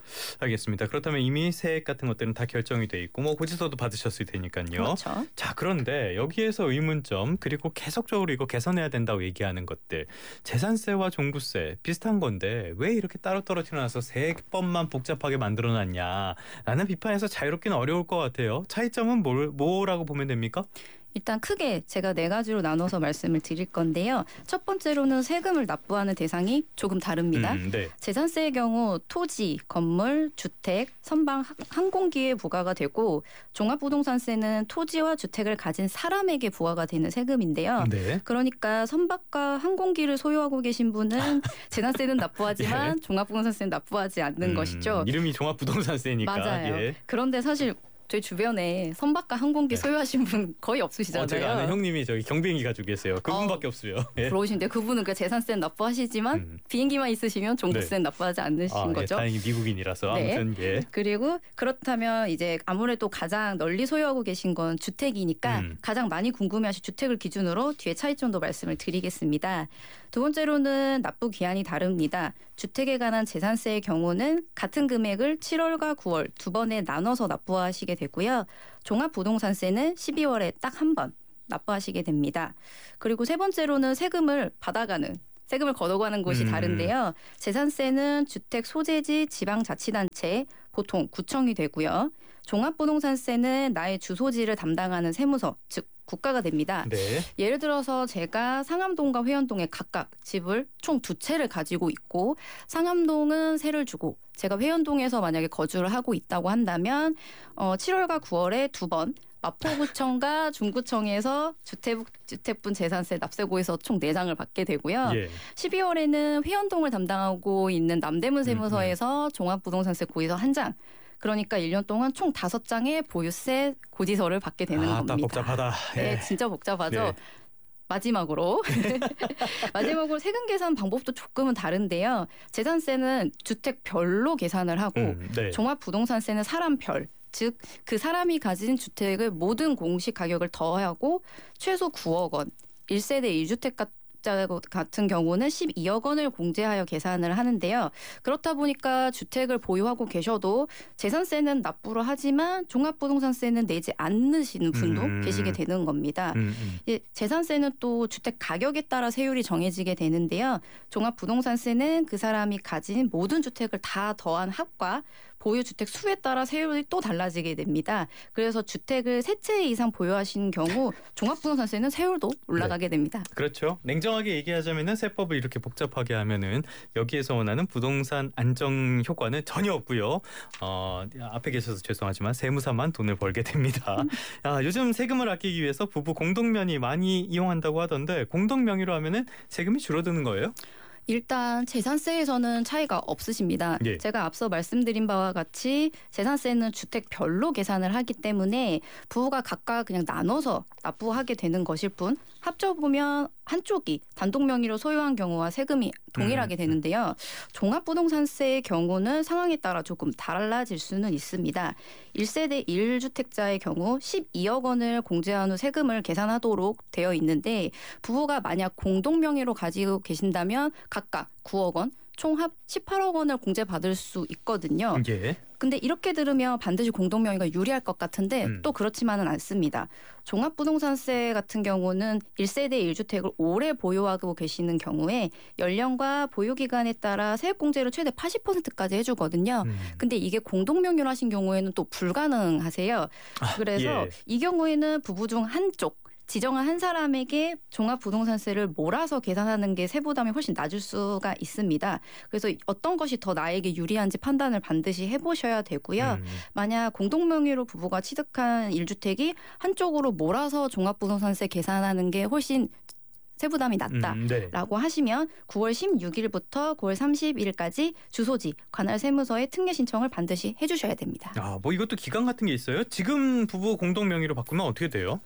알겠습니다. 그렇다면 이미 세액 같은 것들은 다 결정이 돼 있고 뭐 고지서도 받으셨을 테니까요. 그렇죠. 자, 그런데 여기에서 의문점 그리고 계속적으로 이거 개선해야 된다고 얘기하는 것들 재산세와 종부세 비슷한 건데 왜 이렇게 따로 떨어뜨려놔서 세법만 복잡하게 만들어놨냐라는 비판에서 자유롭기는 어려울 것 같아요. 차이점은 뭘, 뭐라고 보면 됩니까? 일단 크게 제가 네 가지로 나눠서 말씀을 드릴 건데요. 첫 번째로는 세금을 납부하는 대상이 조금 다릅니다. 음, 네. 재산세의 경우 토지, 건물, 주택, 선박, 항공기에 부과가 되고 종합부동산세는 토지와 주택을 가진 사람에게 부과가 되는 세금인데요. 네. 그러니까 선박과 항공기를 소유하고 계신 분은 재산세는 납부하지만 예. 종합부동산세는 납부하지 않는 음, 것이죠. 이름이 종합부동산세니까. 맞아요. 예. 그런데 사실 저희 주변에 선박과 항공기 네. 소유하신 분 거의 없으시잖아요. 어, 제가 아는 형님이 저기 경비행기 가지고 계세요. 그분밖에 어, 없어요. 예. 부러우신데 그분은 그 재산세는 납부하시지만 음. 비행기만 있으시면 종부세는 네. 납부하지 않으신 아, 거죠. 예, 다행히 미국인이라서 네. 아무튼 예. 그리고 그렇다면 이제 아무래도 가장 널리 소유하고 계신 건 주택이니까 음. 가장 많이 궁금해하실 주택을 기준으로 뒤에 차이점도 말씀을 드리겠습니다. 두 번째로는 납부 기한이 다릅니다. 주택에 관한 재산세의 경우는 같은 금액을 칠월과 구월 두 번에 나눠서 납부하시게 되고요. 종합부동산세는 십이월에 딱 한 번 납부하시게 됩니다. 그리고 세 번째로는 세금을 받아가는 세금을 걷어가는 곳이 음. 다른데요. 재산세는 주택 소재지 지방자치단체 보통 구청이 되고요. 종합부동산세는 나의 주소지를 담당하는 세무서 즉 국가가 됩니다. 네. 예를 들어서 제가 상암동과 회원동에 각각 집을 총 두 채를 가지고 있고 상암동은 세를 주고 제가 회원동에서 만약에 거주를 하고 있다고 한다면 어, 칠월과 구월에 두 번 마포구청과 중구청에서 주택, 주택분 재산세 납세고에서 총 네 장을 받게 되고요. 예. 십이월에는 회원동을 담당하고 있는 남대문 세무서에서 음, 음. 종합부동산세 고지서 한 장. 그러니까 일 년 동안 총 다섯 장의 보유세 고지서를 받게 되는 아, 겁니다. 딱 복잡하다. 네, 예. 진짜 복잡하죠. 네. 마지막으로 마지막으로 세금 계산 방법도 조금은 다른데요. 재산세는 주택별로 계산을 하고 음, 네. 종합부동산세는 사람별. 즉 그 사람이 가진 주택을 모든 공시 가격을 더하고 최소 구억 원, 일 세대 일 주택 같은 경우는 십이억 원을 공제하여 계산을 하는데요. 그렇다 보니까 주택을 보유하고 계셔도 재산세는 납부를 하지만 종합부동산세는 내지 않으시는 분도 음. 계시게 되는 겁니다. 음, 음. 예, 재산세는 또 주택 가격에 따라 세율이 정해지게 되는데요. 종합부동산세는 그 사람이 가진 모든 주택을 다 더한 합과 보유 주택 수에 따라 세율이 또 달라지게 됩니다. 그래서 주택을 세 채 이상 보유하시는 경우 종합부동산세는 세율도 올라가게 됩니다. 그렇죠. 냉정하게 얘기하자면은 세법을 이렇게 복잡하게 하면은 여기에서 원하는 부동산 안정 효과는 전혀 없고요. 어, 앞에 계셔서 죄송하지만 세무사만 돈을 벌게 됩니다. 아, 요즘 세금을 아끼기 위해서 부부 공동명의 많이 이용한다고 하던데 공동명의로 하면은 세금이 줄어드는 거예요? 일단 재산세에서는 차이가 없으십니다. 예. 제가 앞서 말씀드린 바와 같이 재산세는 주택별로 계산을 하기 때문에 부부가 각각 그냥 나눠서 납부하게 되는 것일 뿐 합쳐보면 한쪽이 단독 명의로 소유한 경우와 세금이 동일하게 되는데요. 종합부동산세의 경우는 상황에 따라 조금 달라질 수는 있습니다. 일 세대 일 주택자의 경우 십이억 원을 공제한 후 세금을 계산하도록 되어 있는데 부부가 만약 공동 명의로 가지고 계신다면 각각 구억 원, 총합 십팔억 원을 공제받을 수 있거든요. 예. 근데 이렇게 들으면 반드시 공동명의가 유리할 것 같은데 음. 또 그렇지만은 않습니다. 종합부동산세 같은 경우는 일 세대 일 주택을 오래 보유하고 계시는 경우에 연령과 보유기간에 따라 세액공제를 최대 팔십 퍼센트까지 해주거든요. 음. 근데 이게 공동명의로 하신 경우에는 또 불가능하세요. 아, 그래서 예. 이 경우에는 부부 중 한쪽 지정한 한 사람에게 종합부동산세를 몰아서 계산하는 게 세부담이 훨씬 낮을 수가 있습니다. 그래서 어떤 것이 더 나에게 유리한지 판단을 반드시 해보셔야 되고요. 음. 만약 공동명의로 부부가 취득한 일 주택이 한쪽으로 몰아서 종합부동산세 계산하는 게 훨씬 세부담이 낮다라고 음, 네. 하시면 구월 십육일부터 구월 삼십일까지 주소지 관할 세무서에 특례 신청을 반드시 해주셔야 됩니다. 아, 뭐 이것도 기간 같은 게 있어요? 지금 부부 공동 명의로 바꾸면 어떻게 돼요?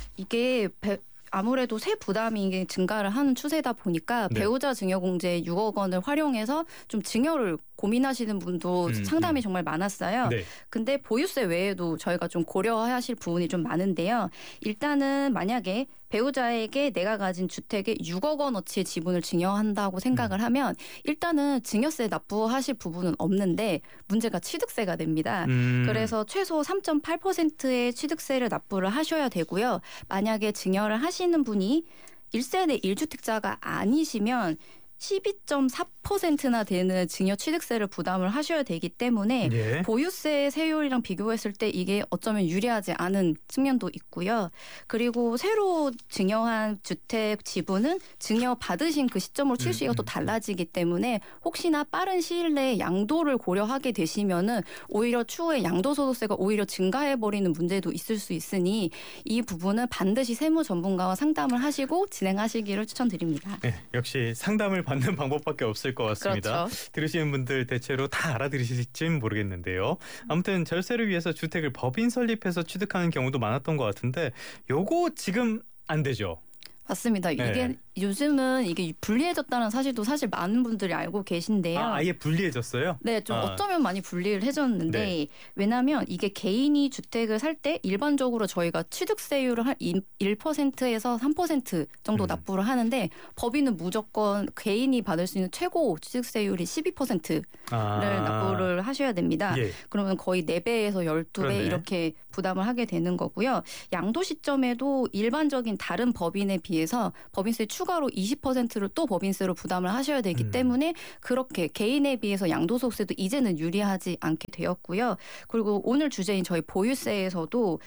이게 배, 아무래도 세 부담이 증가를 하는 추세다 보니까 네. 배우자 증여공제 육억 원을 활용해서 좀 증여를 고민하시는 분도 음, 상담이 음. 정말 많았어요. 네. 근데 보유세 외에도 저희가 좀 고려하실 부분이 좀 많은데요. 일단은 만약에 배우자에게 내가 가진 주택에 육억 원어치의 지분을 증여한다고 생각을 하면 일단은 증여세 납부하실 부분은 없는데 문제가 취득세가 됩니다. 음. 그래서 최소 삼 점 팔 퍼센트의 취득세를 납부를 하셔야 되고요. 만약에 증여를 하시는 분이 일 세대 일 주택자가 아니시면 십이 점 사 퍼센트나 되는 증여 취득세를 부담을 하셔야 되기 때문에 예. 보유세 세율이랑 비교했을 때 이게 어쩌면 유리하지 않은 측면도 있고요. 그리고 새로 증여한 주택 지분은 증여 받으신 그 시점으로 취득시기가 음, 또 달라지기 때문에 혹시나 빠른 시일 내에 양도를 고려하게 되시면은 오히려 추후에 양도소득세가 오히려 증가해버리는 문제도 있을 수 있으니 이 부분은 반드시 세무 전문가와 상담을 하시고 진행하시기를 추천드립니다. 네, 역시 상담을 받는 방법밖에 없을 것 같습니다. 그렇죠. 들으시는 분들 대체로 다 알아들으실지는 모르겠는데요. 아무튼 절세를 위해서 주택을 법인 설립해서 취득하는 경우도 많았던 것 같은데 요거 지금 안 되죠? 맞습니다. 이게 네. 요즘은 이게 분리해졌다는 사실도 사실 많은 분들이 알고 계신데요. 아, 아예 분리해졌어요? 네, 좀 아. 어쩌면 많이 분리를 해줬는데 네. 왜냐하면 이게 개인이 주택을 살 때 일반적으로 저희가 취득세율을 한 일 퍼센트에서 삼 퍼센트 정도 음. 납부를 하는데 법인은 무조건 개인이 받을 수 있는 최고 취득세율이 십이 퍼센트를 아. 납부를 하셔야 됩니다. 예. 그러면 거의 네 배에서 열두 배 그러네. 이렇게 부담을 하게 되는 거고요. 양도 시점에도 일반적인 다른 법인에 비해서 법인세 추가로 이십 퍼센트를 또 법인세로 부담을 하셔야 되기 음. 때문에 그렇게 개인에 비해서 양도소득세도 이제는 유리하지 않게 되었고요. 그리고 오늘 주제인 저희 보유세에서도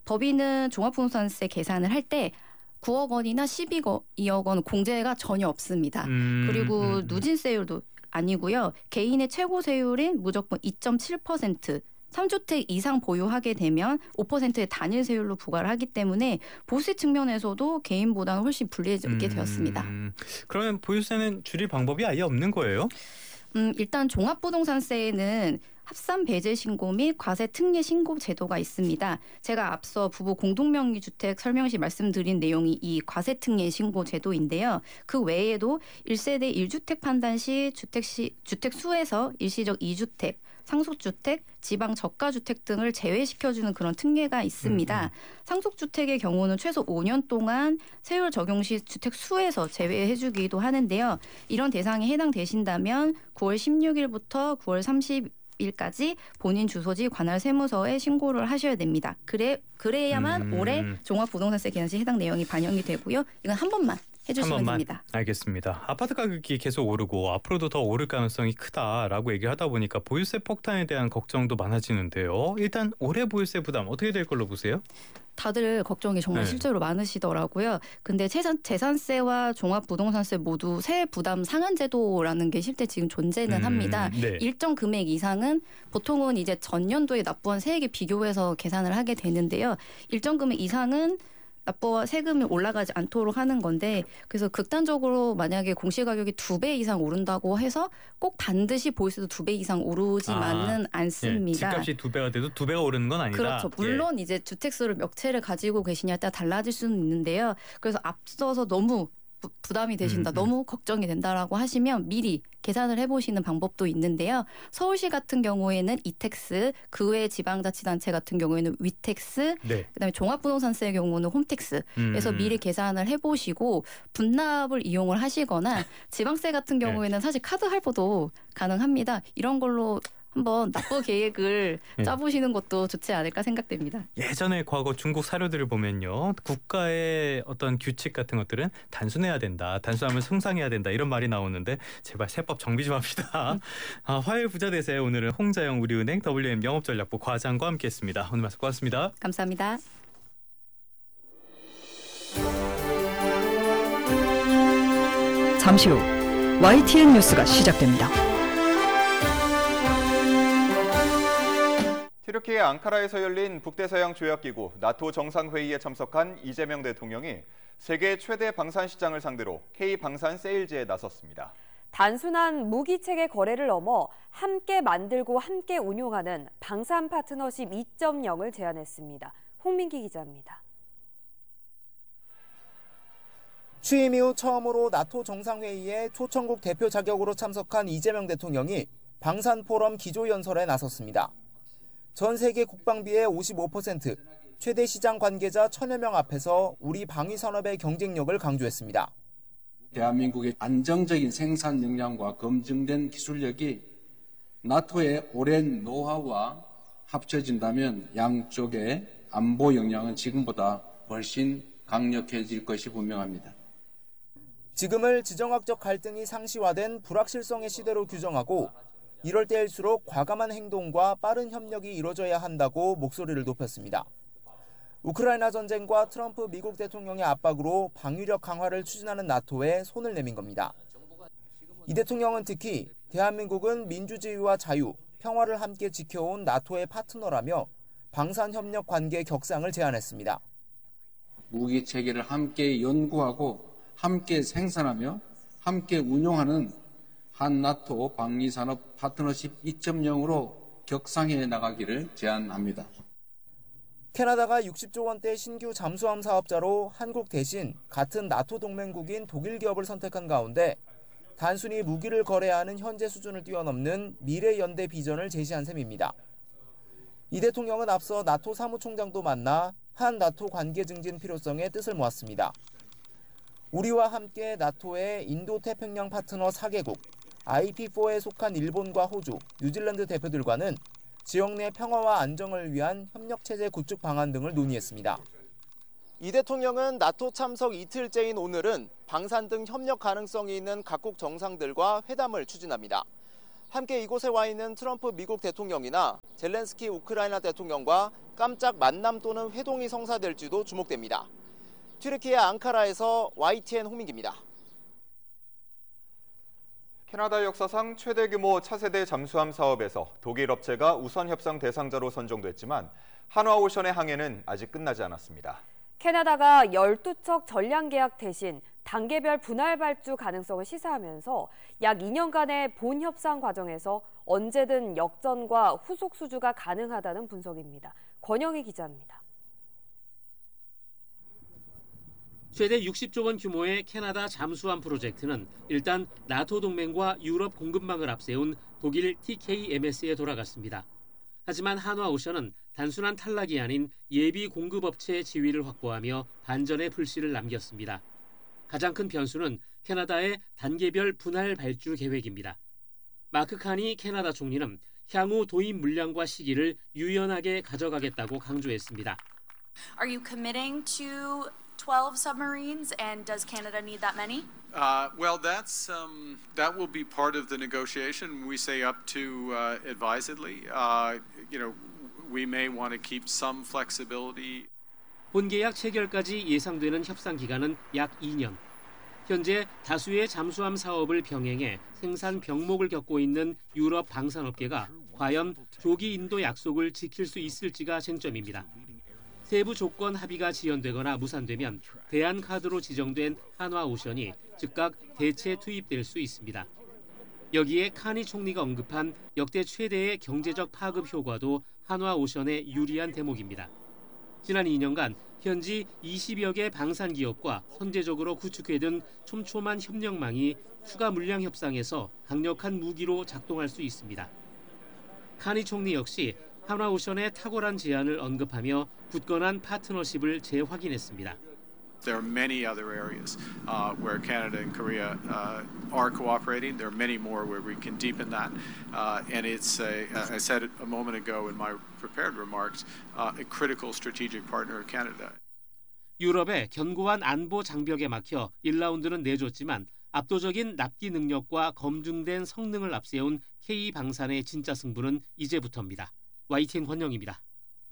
법인은 종합부동산세 계산을 할 때 구억 원이나 십이억 원 공제가 전혀 없습니다. 음, 그리고 음, 음. 누진세율도 아니고요. 개인의 최고 세율인 무조건 이 점 칠 퍼센트 삼 주택 이상 보유하게 되면 오 퍼센트의 단일 세율로 부과를 하기 때문에 보수세 측면에서도 개인보다는 훨씬 불리해지게 음, 되었습니다. 그러면 보유세는 줄일 방법이 아예 없는 거예요? 음, 일단 종합부동산세에는 합산 배제 신고 및 과세 특례 신고 제도가 있습니다. 제가 앞서 부부 공동명의 주택 설명 시 말씀드린 내용이 이 과세 특례 신고 제도인데요. 그 외에도 일 세대 일 주택 판단 시 주택 시 주택 수에서 일시적 이 주택, 상속주택, 지방 저가주택 등을 제외시켜주는 그런 특례가 있습니다. 음, 음. 상속주택의 경우는 최소 오 년 동안 세율 적용 시 주택 수에서 제외해주기도 하는데요. 이런 대상에 해당되신다면 구월 십육일부터 구월 삼십일까지 본인 주소지 관할 세무서에 신고를 하셔야 됩니다. 그래 그래야만 음. 올해 종합부동산세 계산 시 해당 내용이 반영이 되고요. 이건 한 번만 해주시면 한 번만? 됩니다. 알겠습니다. 아파트 가격이 계속 오르고 앞으로도 더 오를 가능성이 크다라고 얘기를 하다 보니까 보유세 폭탄에 대한 걱정도 많아지는데요. 일단 올해 보유세 부담 어떻게 될 걸로 보세요? 다들 걱정이 정말 네. 실제로 많으시더라고요. 근데 재산, 재산세와 종합부동산세 모두 세액 부담 상한 제도라는 게 실제 지금 존재는 음, 합니다. 네. 일정 금액 이상은 보통은 이제 전년도에 납부한 세액에 비교해서 계산을 하게 되는데요. 일정 금액 이상은 납부와 세금이 올라가지 않도록 하는 건데 그래서 극단적으로 만약에 공시가격이 두 배 이상 오른다고 해서 꼭 반드시 보유세도 두 배 이상 오르지만은 아, 않습니다. 예, 집값이 두 배가 돼도 두 배가 오르는 건 아니다. 그렇죠. 물론 이제 주택수를 몇 채를 가지고 계시냐에 따라 달라질 수는 있는데요. 그래서 앞서서 너무 부, 부담이 되신다, 음, 음. 너무 걱정이 된다라고 하시면 미리 계산을 해보시는 방법도 있는데요. 서울시 같은 경우에는 이택스, 그 외 지방자치단체 같은 경우에는 위택스, 네. 그다음에 종합부동산세의 경우는 홈택스. 그래서 음. 미리 계산을 해보시고 분납을 이용을 하시거나 지방세 같은 경우에는 사실 카드 할부도 가능합니다. 이런 걸로 한번 납부 계획을 네. 짜보시는 것도 좋지 않을까 생각됩니다. 예전에 과거 중국 사료들을 보면요. 국가의 어떤 규칙 같은 것들은 단순해야 된다. 단순함을 승상해야 된다. 이런 말이 나오는데 제발 세법 정비 좀 합시다. 아, 화요일 부자 대세 오늘은 홍자영 우리은행 더블유엠 영업전략부 과장과 함께했습니다. 오늘 말씀 고맙습니다. 감사합니다. 잠시 후 와이티엔 뉴스가 시작됩니다. 튀르키예 앙카라에서 열린 북대서양 조약기구 나토 정상회의에 참석한 이재명 대통령이 세계 최대 방산시장을 상대로 K방산 세일즈에 나섰습니다. 단순한 무기체계 거래를 넘어 함께 만들고 함께 운용하는 방산 파트너십 이 점 영을 제안했습니다. 홍민기 기자입니다. 취임 이후 처음으로 나토 정상회의에 초청국 대표 자격으로 참석한 이재명 대통령이 방산포럼 기조연설에 나섰습니다. 전 세계 국방비의 오십오 퍼센트, 최대 시장 관계자 천여 명 앞에서 우리 방위산업의 경쟁력을 강조했습니다. 대한민국의 안정적인 생산 역량과 검증된 기술력이 나토의 오랜 노하우와 합쳐진다면 양쪽의 안보 역량은 지금보다 훨씬 강력해질 것이 분명합니다. 지금을 지정학적 갈등이 상시화된 불확실성의 시대로 규정하고 이럴 때일수록 과감한 행동과 빠른 협력이 이루어져야 한다고 목소리를 높였습니다. 우크라이나 전쟁과 트럼프 미국 대통령의 압박으로 방위력 강화를 추진하는 나토에 손을 내민 겁니다. 이 대통령은 특히 대한민국은 민주주의와 자유, 평화를 함께 지켜온 나토의 파트너라며 방산협력 관계 격상을 제안했습니다. 무기 체계를 함께 연구하고 함께 생산하며 함께 운용하는 한나토 방위산업 파트너십 이 점 영으로 격상해 나가기를 제안합니다. 캐나다가 육십조 원대 신규 잠수함 사업자로 한국 대신 같은 나토 동맹국인 독일 기업을 선택한 가운데 단순히 무기를 거래하는 현재 수준을 뛰어넘는 미래 연대 비전을 제시한 셈입니다. 이 대통령은 앞서 나토 사무총장도 만나 한 나토 관계 증진 필요성에 뜻을 모았습니다. 우리와 함께 나토의 인도태평양 파트너 사 개국, 아이피사에 속한 일본과 호주, 뉴질랜드 대표들과는 지역 내 평화와 안정을 위한 협력체제 구축 방안 등을 논의했습니다. 이 대통령은 나토 참석 이틀째인 오늘은 방산 등 협력 가능성이 있는 각국 정상들과 회담을 추진합니다. 함께 이곳에 와 있는 트럼프 미국 대통령이나 젤렌스키 우크라이나 대통령과 깜짝 만남 또는 회동이 성사될지도 주목됩니다. 튀르키예 앙카라에서 와이티엔 홍민기입니다. 캐나다 역사상 최대 규모 차세대 잠수함 사업에서 독일 업체가 우선 협상 대상자로 선정됐지만 한화오션의 항해는 아직 끝나지 않았습니다. 캐나다가 열두 척 전량 계약 대신 단계별 분할 발주 가능성을 시사하면서 약 이 년간의 본 협상 과정에서 언제든 역전과 후속 수주가 가능하다는 분석입니다. 권영희 기자입니다. 최대 육십조 원 규모의 캐나다 잠수함 프로젝트는 일단 나토 동맹과 유럽 공급망을 앞세운 독일 티케이엠에스에 돌아갔습니다. 하지만 한화오션은 단순한 탈락이 아닌 예비 공급업체의 지위를 확보하며 반전의 불씨를 남겼습니다. 가장 큰 변수는 캐나다의 단계별 분할 발주 계획입니다. 마크 카니 캐나다 총리는 향후 도입 물량과 시기를 유연하게 가져가겠다고 강조했습니다. Are you committing to twelve submarines, and does Canada need that many? Uh, well, that's um, that will be part of the negotiation. We say up to uh, advisedly. Uh, you know, we may want to keep some flexibility. 본계약 체결까지 예상되는 협상 기간은 약 이 년. 현재 다수의 잠수함 사업을 병행해 생산 병목을 겪고 있는 유럽 방산업계가 과연 조기 인도 약속을 지킬 수 있을지가 쟁점입니다. 세부 조건 합의가 지연되거나 무산되면 대안카드로 지정된 한화오션이 즉각 대체 투입될 수 있습니다. 여기에 카니 총리가 언급한 역대 최대의 경제적 파급 효과도 한화오션에 유리한 대목입니다. 지난 이 년간 현지 이십여 개 방산 기업과 선제적으로 구축해둔 촘촘한 협력망이 추가 물량 협상에서 강력한 무기로 작동할 수 있습니다. 카니 총리 역시 한화오션의 탁월한 제안을 언급하며 굳건한 파트너십을 재확인했습니다. There are many other areas uh, where Canada and Korea uh, are cooperating. There are many more where we can deepen that. Uh, and it's, a, as I said a moment ago in my prepared remarks, uh, a critical strategic partner of Canada. 유럽의 견고한 안보 장벽에 막혀 일 라운드는 내줬지만 압도적인 납기 능력과 검증된 성능을 앞세운 K방산의 진짜 승부는 이제부터입니다. 와이티엔 권영입니다.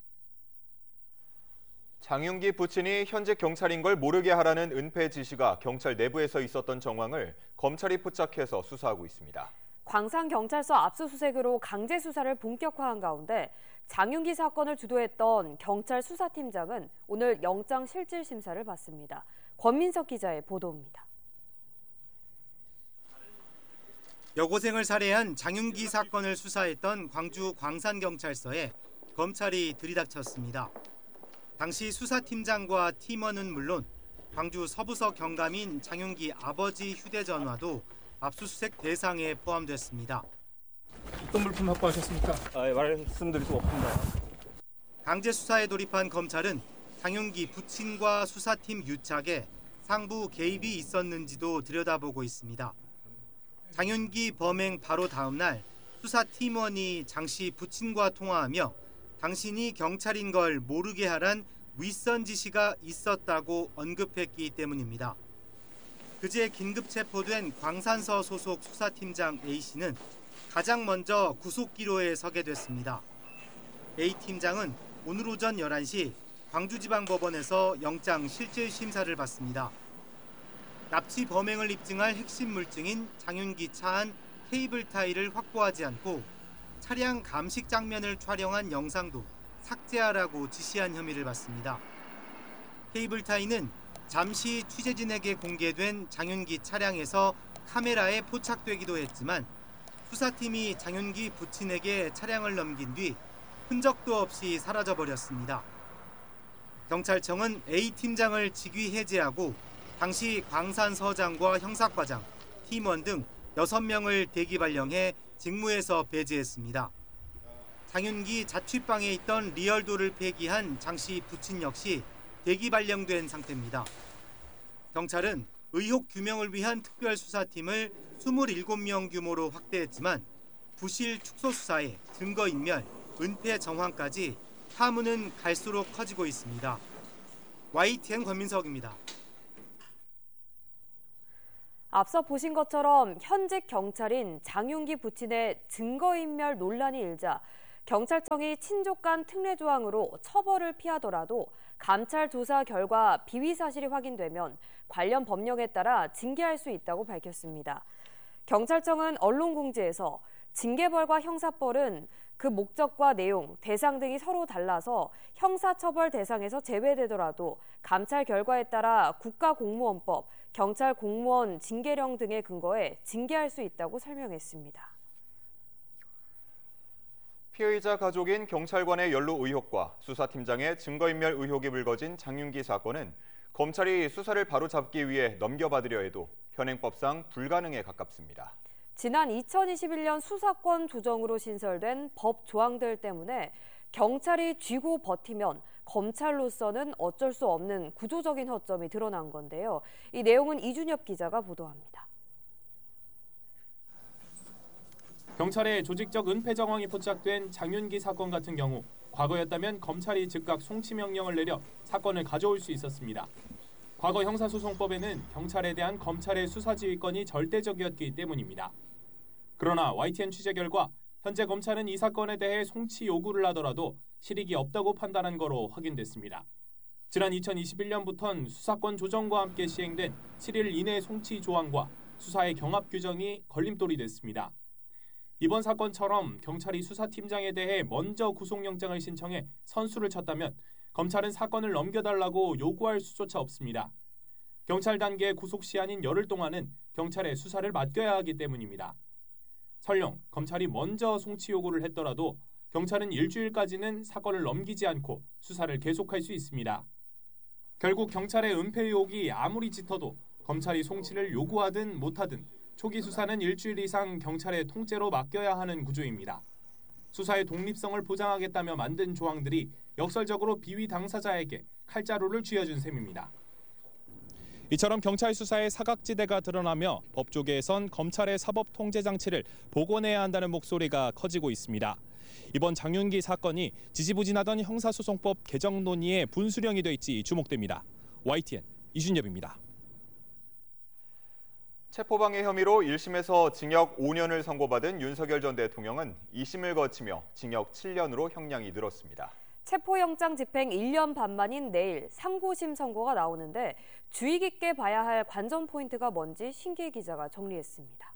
장윤기 부친이 현직 경찰인 걸 모르게 하라는 은폐 지시가 경찰 내부에서 있었던 정황을 검찰이 포착해서 수사하고 있습니다. 광산경찰서 압수수색으로 강제 수사를 본격화한 가운데 장윤기 사건을 주도했던 경찰 수사팀장은 오늘 영장 실질 심사를 받습니다. 권민석 기자의 보도입니다. 여고생을 살해한 장윤기 사건을 수사했던 광주 광산경찰서에 검찰이 들이닥쳤습니다. 당시 수사팀장과 팀원은 물론 광주 서부서 경감인 장윤기 아버지 휴대전화도 압수수색 대상에 포함됐습니다. 어떤 물품 확보하셨습니까? 아, 말씀드릴 수 없습니다. 강제 수사에 돌입한 검찰은 장윤기 부친과 수사팀 유착에 상부 개입이 있었는지도 들여다보고 있습니다. 장윤기 범행 바로 다음 날 수사팀원이 장 씨 부친과 통화하며 당신이 경찰인 걸 모르게 하란 윗선 지시가 있었다고 언급했기 때문입니다. 그제 긴급 체포된 광산서 소속 수사팀장 A씨는 가장 먼저 구속기로에 서게 됐습니다. A 팀장은 오늘 오전 열한 시 광주지방법원에서 영장 실질 심사를 받습니다. 납치 범행을 입증할 핵심 물증인 장윤기 차 안 케이블 타이를 확보하지 않고 차량 감식 장면을 촬영한 영상도 삭제하라고 지시한 혐의를 받습니다. 케이블 타이는 잠시 취재진에게 공개된 장윤기 차량에서 카메라에 포착되기도 했지만 수사팀이 장윤기 부친에게 차량을 넘긴 뒤 흔적도 없이 사라져버렸습니다. 경찰청은 A팀장을 직위 해제하고 당시 광산서장과 형사과장, 팀원 등 여섯 명을 대기 발령해 직무에서 배제했습니다. 장윤기 자취방에 있던 리얼도를 폐기한 장씨 부친 역시 대기 발령된 상태입니다. 경찰은 의혹 규명을 위한 특별수사팀을 이십칠 명 규모로 확대했지만 부실 축소 수사에 증거인멸, 은폐 정황까지 파문은 갈수록 커지고 있습니다. 와이티엔 권민석입니다. 앞서 보신 것처럼 현직 경찰인 장윤기 부친의 증거인멸 논란이 일자 경찰청이 친족간 특례 조항으로 처벌을 피하더라도 감찰 조사 결과 비위 사실이 확인되면 관련 법령에 따라 징계할 수 있다고 밝혔습니다. 경찰청은 언론 공지에서 징계벌과 형사벌은 그 목적과 내용, 대상 등이 서로 달라서 형사처벌 대상에서 제외되더라도 감찰 결과에 따라 국가공무원법, 경찰 공무원 징계령 등의 근거에 징계할 수 있다고 설명했습니다. 피의자 가족인 경찰관의 연루 의혹과 수사팀장의 증거인멸 의혹이 불거진 장윤기 사건은 검찰이 수사를 바로잡기 위해 넘겨받으려 해도 현행법상 불가능에 가깝습니다. 지난 이천이십일 년 수사권 조정으로 신설된 법 조항들 때문에 경찰이 쥐고 버티면 검찰로서는 어쩔 수 없는 구조적인 허점이 드러난 건데요. 이 내용은 이준엽 기자가 보도합니다. 경찰의 조직적 은폐 정황이 포착된 장윤기 사건 같은 경우 과거였다면 검찰이 즉각 송치 명령을 내려 사건을 가져올 수 있었습니다. 과거 형사소송법에는 경찰에 대한 검찰의 수사지휘권이 절대적이었기 때문입니다. 그러나 와이티엔 취재 결과 현재 검찰은 이 사건에 대해 송치 요구를 하더라도 실익이 없다고 판단한 거로 확인됐습니다. 지난 이천이십일 년부터는 수사권 조정과 함께 시행된 칠 일 이내 송치 조항과 수사의 경합 규정이 걸림돌이 됐습니다. 이번 사건처럼 경찰이 수사팀장에 대해 먼저 구속영장을 신청해 선수를 쳤다면 검찰은 사건을 넘겨달라고 요구할 수조차 없습니다. 경찰 단계 구속 시한인 열흘 동안은 경찰의 수사를 맡겨야 하기 때문입니다. 설령 검찰이 먼저 송치 요구를 했더라도 경찰은 일주일까지는 사건을 넘기지 않고 수사를 계속할 수 있습니다. 결국 경찰의 은폐 의혹이 아무리 짙어도 검찰이 송치를 요구하든 못하든 초기 수사는 일주일 이상 경찰의 통째로 맡겨야 하는 구조입니다. 수사의 독립성을 보장하겠다며 만든 조항들이 역설적으로 비위 당사자에게 칼자루를 쥐어준 셈입니다. 이처럼 경찰 수사의 사각지대가 드러나며 법조계에선 검찰의 사법 통제 장치를 복원해야 한다는 목소리가 커지고 있습니다. 이번 장윤기 사건이 지지부진하던 형사소송법 개정 논의의 분수령이 될지 주목됩니다. 와이티엔 이준엽입니다. 체포방해 혐의로 일 심에서 징역 오 년을 선고받은 윤석열 전 대통령은 이 심을 거치며 징역 칠 년으로 형량이 늘었습니다. 체포영장 집행 일 년 반 만인 내일 상고심 선고가 나오는데 주의 깊게 봐야 할 관전 포인트가 뭔지 신기혜 기자가 정리했습니다.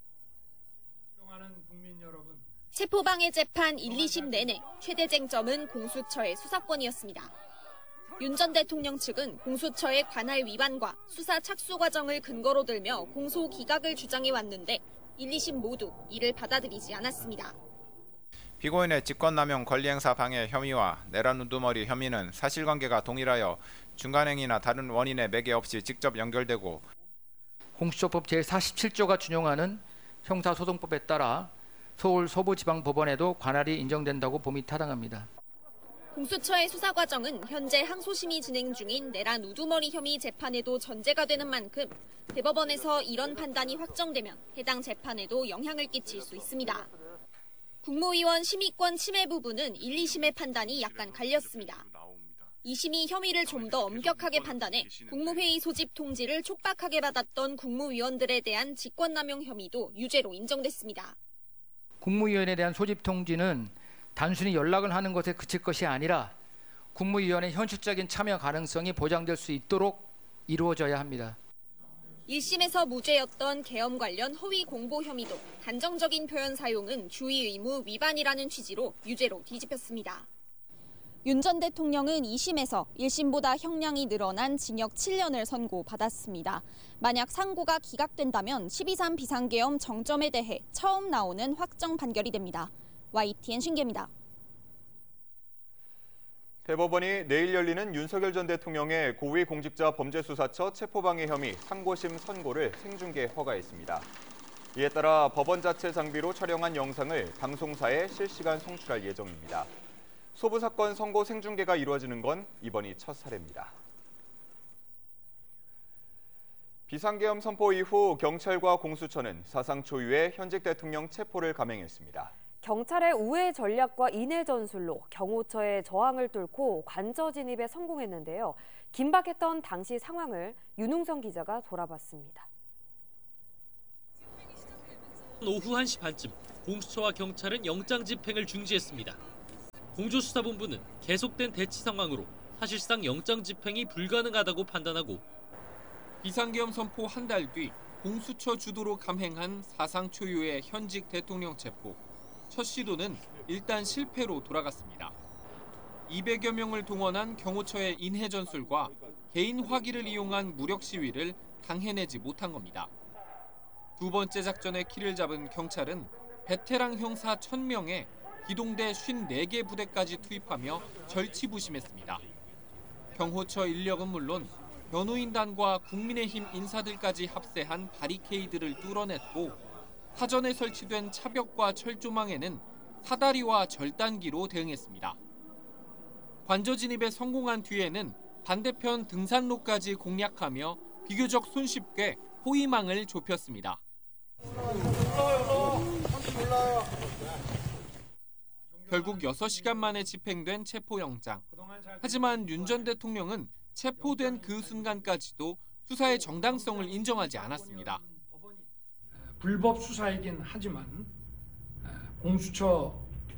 체포방해 재판 일, 이 심 내내 최대 쟁점은 공수처의 수사권이었습니다. 윤 전 대통령 측은 공수처의 관할 위반과 수사 착수 과정을 근거로 들며 공소 기각을 주장해왔는데 일, 이 심 모두 이를 받아들이지 않았습니다. 피고인의 직권남용 권리행사 방해 혐의와 내란 우두머리 혐의는 사실관계가 동일하여 중간행위나 다른 원인의 매개 없이 직접 연결되고 공수처법 제사십칠 조가 준용하는 형사소송법에 따라 서울 서부지방법원에도 관할이 인정된다고 봄이 타당합니다. 공수처의 수사 과정은 현재 항소심이 진행 중인 내란 우두머리 혐의 재판에도 전제가 되는 만큼 대법원에서 이런 판단이 확정되면 해당 재판에도 영향을 끼칠 수 있습니다. 국무위원 심의권 침해 부분은 일, 이 심의 판단이 약간 갈렸습니다. 이 심이 혐의를 좀 더 엄격하게 판단해 국무회의 소집 통지를 촉박하게 받았던 국무위원들에 대한 직권남용 혐의도 유죄로 인정됐습니다. 국무위원에 대한 소집 통지는 단순히 연락을 하는 것에 그칠 것이 아니라 국무위원의 현실적인 참여 가능성이 보장될 수 있도록 이루어져야 합니다. 일 심에서 무죄였던 계엄 관련 허위 공보 혐의도 단정적인 표현 사용은 주의 의무 위반이라는 취지로 유죄로 뒤집혔습니다. 윤 전 대통령은 이 심에서 일 심보다 형량이 늘어난 징역 칠 년을 선고받았습니다. 만약 상고가 기각된다면 십이 삼 비상계엄 정점에 대해 처음 나오는 확정 판결이 됩니다. 와이티엔 신기입니다. 대법원이 내일 열리는 윤석열 전 대통령의 고위공직자 범죄수사처 체포방해 혐의 상고심 선고를 생중계 허가했습니다. 이에 따라 법원 자체 장비로 촬영한 영상을 방송사에 실시간 송출할 예정입니다. 소부 사건 선고 생중계가 이루어지는 건 이번이 첫 사례입니다. 비상계엄 선포 이후 경찰과 공수처는 사상 초유의 현직 대통령 체포를 감행했습니다. 경찰의 우회 전략과 인해 전술로 경호처의 저항을 뚫고 관저 진입에 성공했는데요. 긴박했던 당시 상황을 윤웅성 기자가 돌아봤습니다. 오후 한 시 반쯤 공수처와 경찰은 영장 집행을 중지했습니다. 공조수사본부는 계속된 대치 상황으로 사실상 영장 집행이 불가능하다고 판단하고 비상계엄 선포 한 달 뒤 공수처 주도로 감행한 사상 초유의 현직 대통령 체포. 첫 시도는 일단 실패로 돌아갔습니다. 이백여 명을 동원한 경호처의 인해 전술과 개인 화기를 이용한 무력 시위를 당해내지 못한 겁니다. 두 번째 작전의 키를 잡은 경찰은 베테랑 형사 천 명에 기동대 오십사 개 부대까지 투입하며 절치부심했습니다. 경호처 인력은 물론 변호인단과 국민의힘 인사들까지 합세한 바리케이드를 뚫어냈고 사전에 설치된 차벽과 철조망에는 사다리와 절단기로 대응했습니다. 관저 진입에 성공한 뒤에는 반대편 등산로까지 공략하며 비교적 손쉽게 호위망을 좁혔습니다. 결국 여섯 시간 만에 집행된 체포영장. 하지만 윤 전 대통령은 체포된 그 순간까지도 수사의 정당성을 인정하지 않았습니다. 불법 수사이긴 하지만 공수처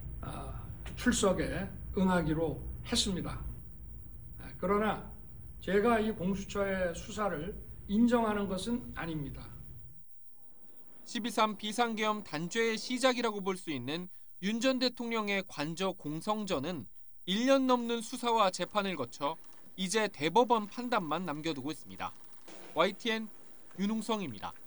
출석에 응하기로 했습니다. 그러나 제가 이 공수처의 수사를 인정하는 것은 아닙니다. 십이 삼 비상계엄 단죄의 시작이라고 볼 수 있는 윤 전 대통령의 관저 공성전은 일 년 넘는 수사와 재판을 거쳐 이제 대법원 판단만 남겨두고 있습니다. 와이티엔 윤웅성입니다.